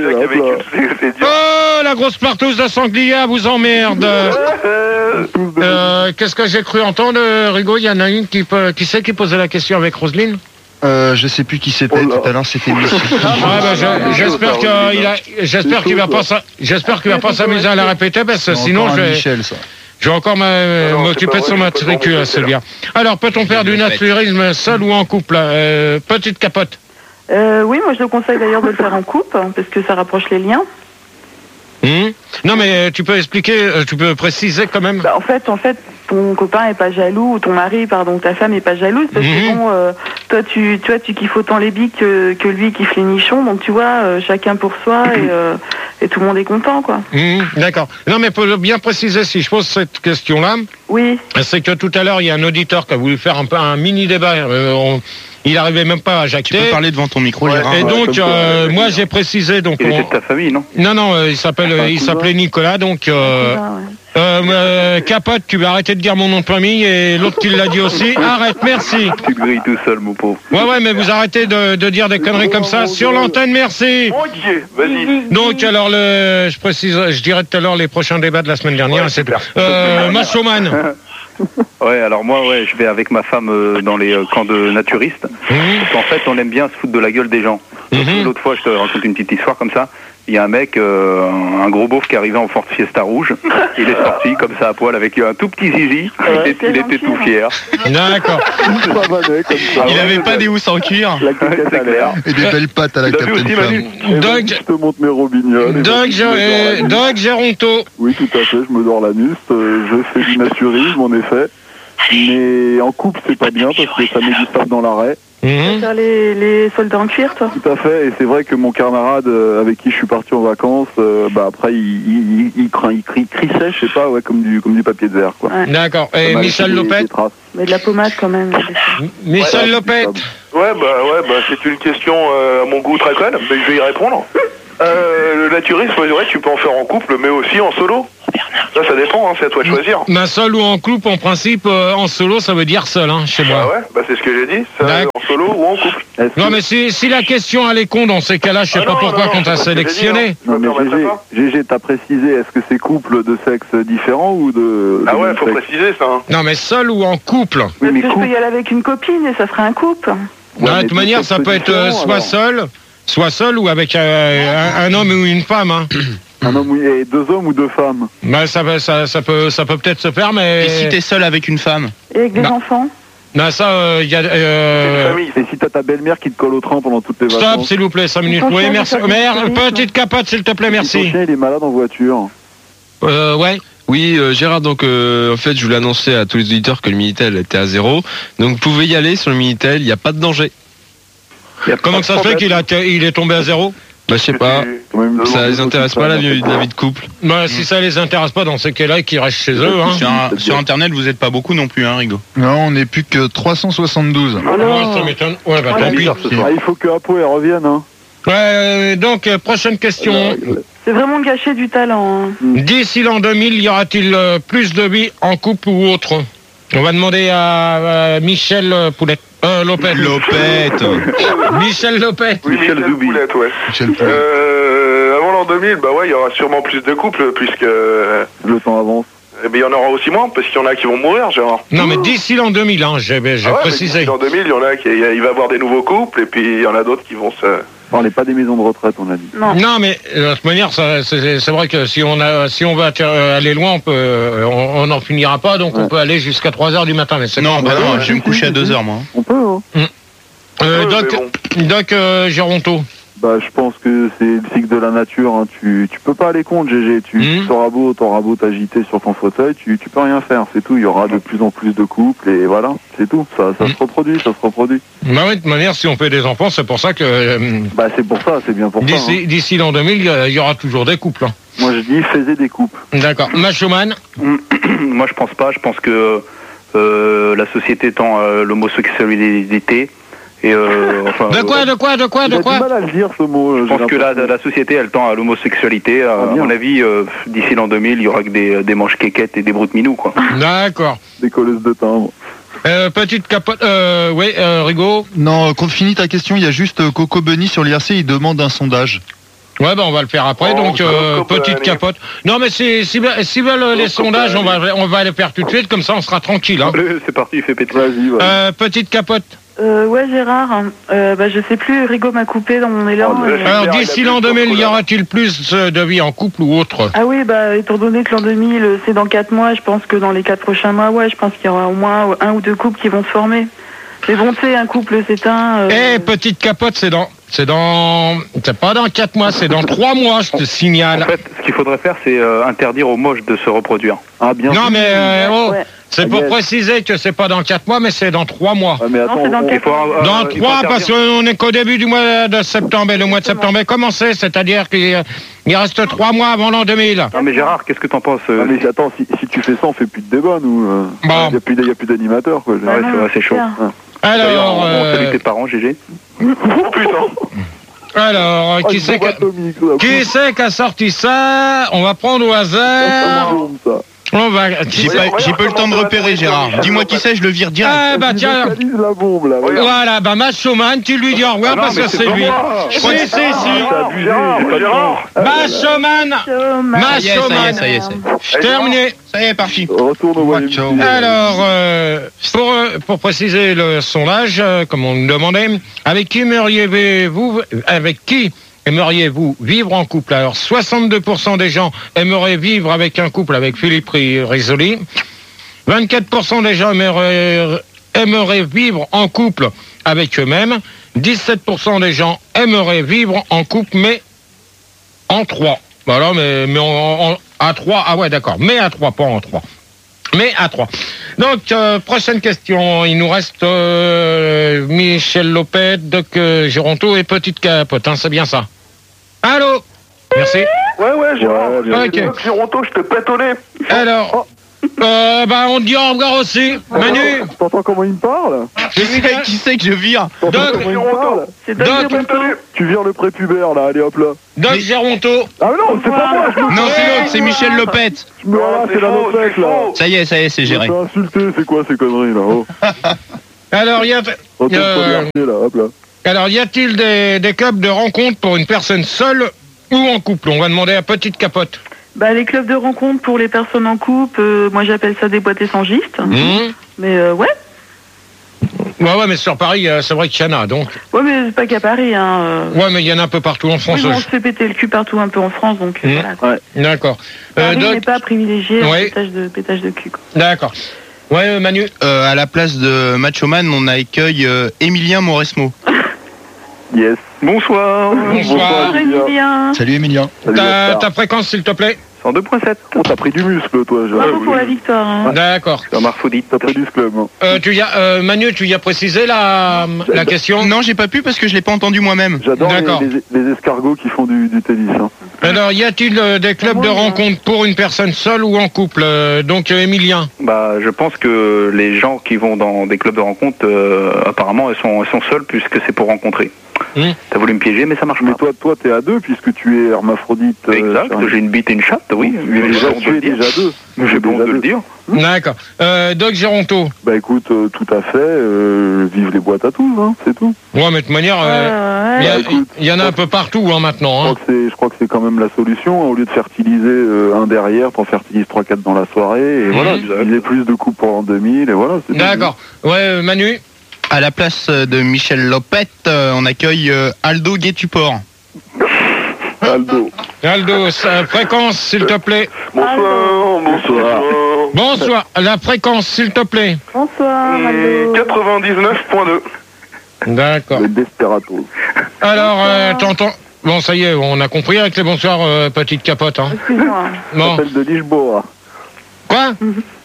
Oh, la grosse partouze de sanglier vous emmerde. euh, Qu'est-ce que j'ai cru entendre, Rigaud? Il y en a une qui, peut... qui sait qui posait la question avec Roselyne? Euh, je sais plus qui c'était oh tout à l'heure, c'était lui. Ah bah j'espère qu'il a, j'espère qu'il va pas, j'espère qu'il va pas s'amuser à la répéter parce que sinon je vais, je vais encore m'occuper de son matricule à celui-là. Alors peut-on faire du naturisme seul ou en couple? euh, Petite capote. Euh, oui, moi je le conseille d'ailleurs de le faire en couple parce que ça rapproche les liens. Mmh. Non mais tu peux expliquer, tu peux préciser quand même. Bah, en fait, en fait, ton copain est pas jaloux ou ton mari, pardon, ta femme est pas jalouse parce mmh. que bon, euh, toi tu, tu vois, tu kiffes autant les biques que, que lui kiffe les nichons, donc tu vois, euh, chacun pour soi et, euh, et tout le monde est content, quoi. Mmh. D'accord. Non mais pour bien préciser, si je pose cette question-là, oui, c'est que tout à l'heure il y a un auditeur qui a voulu faire un peu un mini débat. Euh, on... Il n'arrivait même pas à jacter. Tu peux parler devant ton micro, ouais, Gérard. Et donc, euh, moi, j'ai précisé. Donc, il on... était de ta famille, non? Non, non, euh, il s'appelle, euh, il s'appelait Nicolas. Donc, euh, euh, euh, Capote, tu vas arrêter de dire mon nom de famille et l'autre qui l'a dit aussi. Arrête, merci. Tu grilles tout seul, mon pauvre. Ouais, ouais, mais vous arrêtez de, de dire des conneries comme ça sur l'antenne, merci. Mon Dieu, vas-y. Donc, alors, le, je précise, je dirais tout à l'heure les prochains débats de la semaine dernière. Ouais, c'est clair. Euh, Machoman. Ouais, alors moi, ouais, je vais avec ma femme euh, dans les euh, camps de naturistes. Mmh. Parce qu'en fait, on aime bien se foutre de la gueule des gens. Mmh. L'autre fois, je te raconte une petite histoire comme ça. Il y a un mec, euh, un gros beauf qui arrivait en Ford Fiesta rouge. Il est sorti comme ça à poil avec un tout petit zizi. Ouais, il, était, il était tout fier. D'accord. Il avait pas des housses en cuir. C'est clair. Et des belles pattes à la Captain Flamme. Doug, je te montre mes robignoles. Doug Géronto. Oui, tout à fait. Je me dors la nuste. Je fais du naturisme, en effet. mais en couple c'est pas bien parce que ça met du sable dans l'arrêt. Tu vas faire les, les soldats en cuir, toi? Tout à fait, et c'est vrai que mon camarade euh, avec qui je suis parti en vacances, euh, bah après il, il, il, il, crin- il crie, crissait, je sais pas, ouais, comme du, comme du papier de verre, quoi. Ouais. D'accord. Et Ça m'a Michel laissé des- Lopet des traces. Mais de la pommade quand même. Michel Lopet. Ouais, bah ouais, bah c'est une question euh, à mon goût très conne, mais je vais y répondre. Euh, le naturisme, c'est vrai, tu peux en faire en couple, mais aussi en solo. Ça, ça dépend, hein, c'est à toi de choisir. Ma seul ou en couple, en principe, euh, en solo, ça veut dire seul, hein, chez moi. Ah ouais, bah c'est ce que j'ai dit, ça, en solo ou en couple. Non, mais si, si la question elle est con, dans ces cas-là, je sais Ah pas non, pourquoi non, qu'on non, t'a c'est ce que j'ai dit, sélectionné. hein. Non mais Gégé, Gégé, t'as précisé, est-ce que c'est couple de sexe différent ou de... Ah de ouais, même faut sexe préciser ça. Hein. Non, mais seul ou en couple. Oui, Parce mais que je couple. peux y aller avec une copine et ça ferait un couple. Ouais, de toute manière, ça peut être euh, soit seul, soit seul ou avec euh, un, un homme ou une femme. Hein. Un homme ou- et deux hommes ou deux femmes. Bah, ça, va- ça, ça peut, ça peut peut-être se faire, mais. Et si t'es seul avec une femme? Et avec des Non. enfants. Non, ça, il y a. Euh... Et si t'as ta belle-mère qui te colle au train pendant toutes les Stop, vacances. s'il vous plaît, cinq minutes. Ton chien, Oui, il merci. fait Mère, du tourisme. petite capote, s'il te plaît, Si ton merci. chien il est malade en voiture. Euh, ouais. Oui, euh, Gérard, donc euh, en fait, je voulais annoncer à tous les auditeurs que le Minitel était à zéro. Donc vous pouvez y aller sur le Minitel, il n'y a pas de danger. Comment que ça se fait qu'il a, il est tombé à zéro? Bah, je sais pas. Ça les intéresse pas la vie, la vie de couple. Bah, si ça les intéresse pas dans ces cas-là, qu'ils restent chez eux. Hein. Sur, un- sur Internet, vous êtes pas beaucoup non plus, hein, Rigo? Non, on n'est plus que trois cent soixante-douze. Ouais, ça m'étonne. Ouais, bah tant pis. Ah, il faut que Apo elle revienne. Hein. Ouais, euh, donc, euh, prochaine question. C'est vraiment gâcher du talent. Hein. D'ici l'an deux mille, y aura-t-il euh, plus de vie en couple ou autre? On va demander à euh, Michel euh, Poulet. Euh, Lopet. Lopet. Michel Lopet. Oui, Michel Zoubi. Poulette, ouais. Euh, avant l'an deux mille, bah ouais, il y aura sûrement plus de couples, puisque... euh, Le temps avance. Eh bien, il y en aura aussi moins, parce qu'il y en a qui vont mourir, Gérard. Non, mais d'ici l'an deux mille, hein, j'ai j'ai Ah ouais, mais précisé. d'ici l'an deux mille, il y en a qui... Il va y avoir des nouveaux couples, et puis il y en a d'autres qui vont se... On n'est pas des maisons de retraite, on a dit. Non. Non, mais euh, de toute manière, ça, c'est c'est vrai que si on a, si on va attir- euh, aller loin, on peut, euh, on on n'en finira pas, donc on peut aller jusqu'à trois heures du matin. Mais c'est Non, pas- bah non, je vais me coucher à deux heures, moi. On peut, hein. Euh, Ouais, Doc, mais Doc euh, Géronto. Bah, je pense que c'est le cycle de la nature. Hein. Tu, tu peux pas aller contre, Gégé. Tu Mhm. t'auras beau, t'auras beau t'agiter sur ton fauteuil, tu, tu peux rien faire. C'est tout. Il y aura de plus en plus de couples et voilà, c'est tout. Ça, ça se reproduit, ça se reproduit. Bah oui, de toute manière, si on fait des enfants, c'est pour ça que euh, Bah, c'est pour ça, c'est bien pour ça. d'ici Hein. d'ici l'an deux mille, il y a- il y aura toujours des couples. hein. Moi, je dis, faisez des couples. D'accord. Machoman. Moi, je pense pas. Je pense que euh, la société tend à l'homosexualité. Et euh, enfin, De quoi, de quoi, de quoi, de Il a quoi du mal à le dire, ce mot. Je pense que la, la société, elle tend à l'homosexualité. À, à mon avis, euh, d'ici l'an deux mille, il y aura que des, des manches quéquettes et des broutes minous, quoi. D'accord. Des colleuses de timbre. Euh, petite capote. Euh, oui, euh, Rigaud. Non, euh, qu'on finit ta question, il y a juste euh, Coco Bunny sur l'I R C, il demande un sondage. Ouais, bah on va le faire après. Oh, donc euh, Coco petite Bunny. capote. Non, mais si si, si veulent les sondages, on va on va les faire tout de suite, comme ça on sera tranquille. Hein. C'est parti, fais péter. Vas-y, vas-y. Euh, petite capote. Euh, ouais, Gérard, euh, bah, je sais plus, Rigaud m'a coupé dans mon élan. et- Alors d'ici l'an deux mille, y aura-t-il plus de vie en couple ou autre? Ah oui, bah, étant donné que l'an deux mille, euh, c'est dans quatre mois, je pense que dans les quatre prochains mois, ouais, je pense qu'il y aura au moins un ou deux couples qui vont se former. Mais bon, tu sais, un couple s'éteint. Euh... Eh, petite capote, c'est dans, c'est dans, c'est pas dans quatre mois, c'est dans trois mois, je te signale. En fait, ce qu'il faudrait faire, c'est euh, interdire aux moches de se reproduire. Ah, bien. Non, mais euh, oh, Ouais. c'est pour préciser que c'est pas dans quatre mois, mais c'est dans trois mois. Ah, mais attends, c'est dans on- quatre on- mois. euh, Dans il faut trois, interdire- parce qu'on est qu'au début du mois de septembre, et le mois de septembre est commencé, c'est-à-dire qu'il il reste trois mois avant l'an deux mille. Non, mais Gérard, qu'est-ce que t'en penses euh, Ah, mais attends, si, si tu fais ça, on fait plus de débat, nous. euh. Bon. Il n'y a plus, d'- il y a plus d'animateurs, quoi. Ouais, c'est vrai, c'est chaud. D'ailleurs, Alors, on euh, salue tes parents, G G. Oh putain. alors, Oh, qui une c'est bombe qui, atomique, là. qui c'est qui a sorti ça? On va prendre au hasard. C'est bombe, ça. On va. J'ai pas, j'ai pas eu le temps de repérer, Gérard. Dis-moi qui c'est, je le vire direct. Ah bah tiens. Localise la bombe, là. Voilà, bah Machoman, tu lui dis au revoir Ah non, parce mais que c'est c'est pas lui. moi. Si, si, si. T'as abusé, j'ai pas de chance. Machoman. Ça y est, ça y est, Machoman. ça y est, ça y est. Terminé. Ça y est, parti. Retourne au Royaume-Uni. Alors, euh, pour, euh, pour préciser le sondage, euh, comme on nous demandait, avec qui aimeriez-vous, avec qui aimeriez-vous vivre en couple? Alors, soixante-deux pour cent des gens aimeraient vivre avec un couple avec Philippe Risoli. vingt-quatre pour cent des gens aimeraient, aimeraient vivre en couple avec eux-mêmes. dix-sept pour cent des gens aimeraient vivre en couple, mais en trois. Voilà, mais, mais en, en- à trois. Ah ouais, d'accord. Mais à trois, pas en trois. Mais à trois. Donc, euh, prochaine question. Il nous reste euh, Michel Lopez, Doc euh, Géronto et Petite Capote. Hein, c'est bien ça. Allô. Merci. Ouais, ouais, Gérard. Ouais, ok. Doc Géronto, je te pète au nez. Alors, euh, bah, on te dit au revoir aussi. Manu. T'entends comment il me parle? Qui c'est, qui c'est que je vire? T'entends Doc comment il me parle? C'est Doc Doc. Géronto. Tu vires le prépubère, là, allez hop là. Doc Géronto. Ah non, c'est pas moi, je me Non, c'est l'autre, c'est Michel Lopez. Je me voilà, c'est la nopette, là. Ça y est, ça y est, c'est géré. Je me fais insulter, c'est quoi ces conneries, là? Oh. Alors, y a, Oh, t'es euh, pas bien, là, hop là. alors, y a-t-il des, des clubs de rencontre pour une personne seule ou en couple? On va demander à Petite Capote. Bah, les clubs de rencontre pour les personnes en couple, euh, moi j'appelle ça des boîtes échangistes. Mmh. Mais euh, ouais. Ouais, ouais, mais sur Paris, euh, c'est vrai qu'il y en a, donc. Ouais, mais c'est pas qu'à Paris, hein. euh. Ouais, mais il y en a un peu partout en France. Oui, on aussi. se fait péter le cul partout un peu en France, donc euh, Mmh. voilà. Quoi. Ouais. D'accord. Euh, Paris Doc- n'est pas privilégié en Ouais. pétage de, pétage de cul. Quoi. D'accord. Ouais, euh, Manu. Euh, à la place de Macho Man, on accueille euh, Emilien Mauresmo. Yes. Bonsoir. Bonsoir. Emilien. Salut Emilien. Ta, ta fréquence, s'il te plaît. cent deux virgule sept. Oh, t'as pris du muscle, toi, Gérard. Bravo pour la victoire. Hein. D'accord. C'est un marfoudite. T'as pris du club, hein. Euh, tu y as, euh, Manu, tu y as précisé la, la question? Non, j'ai pas pu parce que je l'ai pas entendu moi-même. J'adore les, D'accord. les, les escargots qui font du, du tennis. Hein. Alors, y a-t-il euh, des clubs de rencontre pour une personne seule ou en couple? Euh, Donc, euh, Emilien. Bah, je pense que les gens qui vont dans des clubs de rencontre, euh, apparemment, elles sont, elles sont seules puisque c'est pour rencontrer. Mmh. T'as voulu me piéger, mais ça marche Mais pas. toi, toi, t'es à deux puisque tu es hermaphrodite. euh, Exact, Charles. j'ai une bite et une chatte, oui. Mais J'ai déjà, honte de tu le es dire. déjà deux. J'ai pas honte de le dire. D'accord. Euh, Doc Géronto. Bah écoute, euh, tout à fait. Euh, vive les boîtes à tous, hein, c'est tout. Ouais, mais de toute manière, euh, Ouais, il y, ouais. a- Bah, écoute, il y en a un peu partout hein, maintenant. Je Hein. crois que c'est, je crois que c'est quand même la solution. Au lieu de fertiliser euh, un derrière, t'en fertilises trois quatre dans la soirée. Et Mhm. voilà, il est plus de coups pour l'an deux mille. Et voilà. C'est D'accord. Ouais, euh, Manu. À la place de Michel Lopez, euh, on accueille euh, Aldo Guétuport. Aldo. Aldo, sa fréquence, s'il te plaît. Bonsoir, bonsoir. Bonsoir. La fréquence, s'il te plaît. Bonsoir, Et Aldo. quatre-vingt-dix-neuf virgule deux. D'accord. Le Desperados. Alors, euh, t'entends. Bon, ça y est, on a compris avec les bonsoirs, euh, Petite Capote. Hein. Excuse-moi. Bon. Appel de Lisboa. Quoi?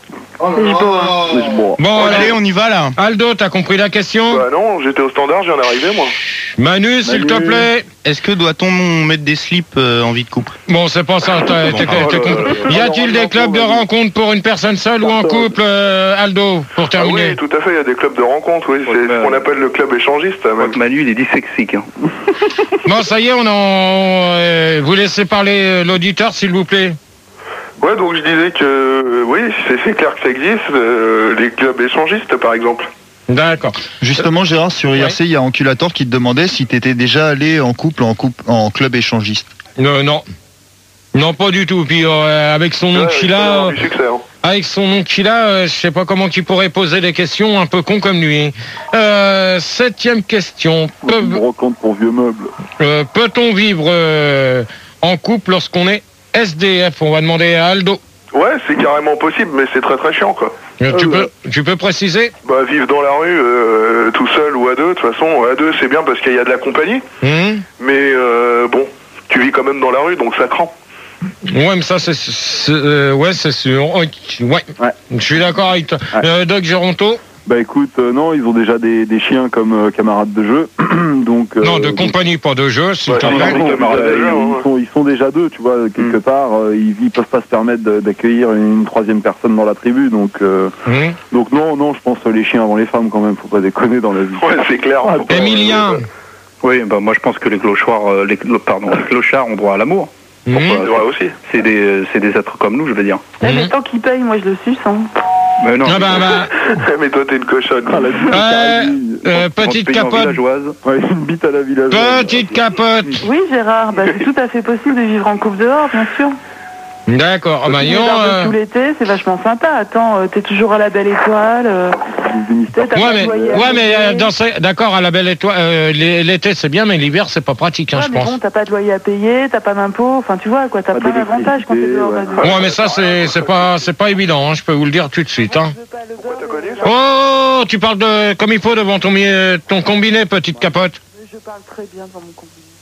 Lisboa. Bon, Allez, allez, on y va là. Aldo, t'as compris la question? Bah non, j'étais au standard, je viens d'arriver, moi. Manu, s'il te Manu. plaît. Est-ce que doit-on mettre des slips euh, en vie de couple? Bon, c'est pas ça. t'as- t'es- Oh t'es là con- là là. Y a-t-il des clubs de rencontre pour une personne seule ou en couple, euh, Aldo, pour Ah terminer? oui, tout à fait, il y a des clubs de rencontre, oui. C'est ce qu'on appelle le club échangiste, même. Manu, il est dyslexique. Hein. Bon, ça y est, on en. euh, vous laissez parler euh, l'auditeur, s'il vous plaît. Ouais, donc je disais que, euh, oui, c'est c'est clair que ça existe, euh, les clubs échangistes, par exemple. D'accord. Justement, Gérard, sur I R C, il y a Anculator qui te demandait si t'étais déjà allé en couple, en couple, en club échangiste. Euh, non. Non, pas du tout. Puis euh, avec son nom Ouais, qu'il ça va a, avoir euh, du succès, hein. avec son nom qu'il a, euh, je sais pas comment qu'il pourrait poser des questions un peu cons comme lui. Euh, septième question. Pe- Une brocante pour vieux meubles. euh, Peut-on vivre euh, en couple lorsqu'on est S D F? On va demander à Aldo. Ouais, c'est carrément possible, mais c'est très très chiant, quoi. Euh, tu, Euh, peux, tu peux préciser? Bah, vivre dans la rue, euh, tout seul ou à deux, de toute façon, à deux, c'est bien parce qu'il y a de la compagnie. Hum Mais euh, bon, tu vis quand même dans la rue, donc ça craint. Ouais, mais ça, c'est, c'est, euh, ouais, c'est sûr. Ok, ouais. Ouais. Je suis d'accord avec toi. Ouais. Euh, Doc Géronto? Bah écoute, euh, non, ils ont déjà des, des chiens comme euh, camarades de jeu. donc, euh, Non, de donc- compagnie, pas de jeu, s'il Ouais, te non, plaît. non, Ils, camarades de jeu, ils hein. sont, ils sont déjà deux, tu vois, quelque part. euh, ils, ils peuvent pas se permettre de- d'accueillir une, une troisième personne dans la tribu. Donc, euh, Hum. donc non, non, je pense euh, les chiens avant les femmes quand même. Faut pas déconner dans la vie. Ouais, c'est clair. Faut pas- Emilien? Oui, bah moi je pense que les clochards, euh, les, clo- pardon, les clochards ont droit à l'amour. Hum. C'est vrai aussi. C'est des, c'est des êtres comme nous, je veux dire. Ouais, mais Mhm. tant qu'il paye, moi je le suce. Hein. Mais non. Ah bah, bah, Mais toi, t'es une cochonne. Ah, la bite Euh, euh, quand petite tu payes en capote. villageoise. Ouais, une bite à la villageoise. Petite capote. Oui, Gérard, bah, c'est tout à fait possible de vivre en couple dehors, bien sûr. D'accord. Ah bah, Les non, barbecues euh, tout l'été, c'est vachement sympa. Attends, euh, t'es toujours à la belle étoile. euh, t'as pas Ouais, de mais, loyer à ouais, mais payer. euh, dans ce- d'accord, à la belle étoile, euh, l'é- l'été c'est bien, mais l'hiver c'est pas pratique, hein, Ouais, je mais pense. bon, t'as pas de loyer à payer, t'as pas d'impôts, enfin tu vois quoi, t'as Pas plein d'avantages quand t'es dehors. d'électricité, là-dedans. Ouais, mais ça c'est c'est pas c'est pas évident, hein, je peux vous le dire tout de suite. Hein. T'as connu ça? Oh, tu parles de comme il faut devant ton mi- ton combiné, petite capote. Je parle très bien dans mon combiné.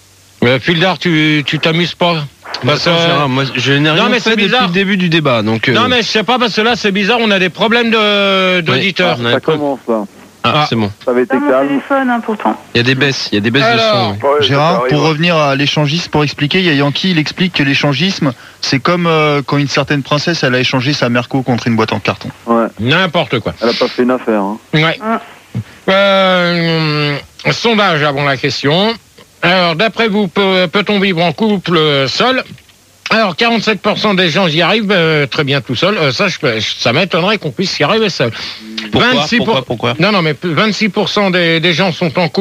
Mais Fildar, tu tu t'amuses pas parce que, Gérard, moi, je n'ai rien non, mais fait c'est depuis bizarre. le début du débat. Donc, euh... Non, mais je sais pas, parce que là, c'est bizarre, on a des problèmes de, d'auditeurs. Oui, Ça commence, là. Ah, c'est bon. Ça avait été Dans mon calme. téléphone, hein, pourtant. Il y a des baisses, il y a des baisses Alors, de son. ouais. Gérard, pour revenir à l'échangisme, pour expliquer, il y a Yankee, il explique que l'échangisme, c'est comme euh, quand une certaine princesse, elle a échangé sa Merco contre une boîte en carton. Ouais. N'importe quoi. Elle a pas fait une affaire. Hein. Ouais. Euh, sondage avant la question. Alors, d'après vous, peut, peut-on vivre en couple seul? Alors, quarante-sept pour cent des gens y arrivent euh, très bien tout seul. Euh, ça, je, ça m'étonnerait qu'on puisse y arriver seul. Pourquoi, vingt-six pour... pourquoi, pourquoi Non, non, mais vingt-six pour cent des, des gens sont en couple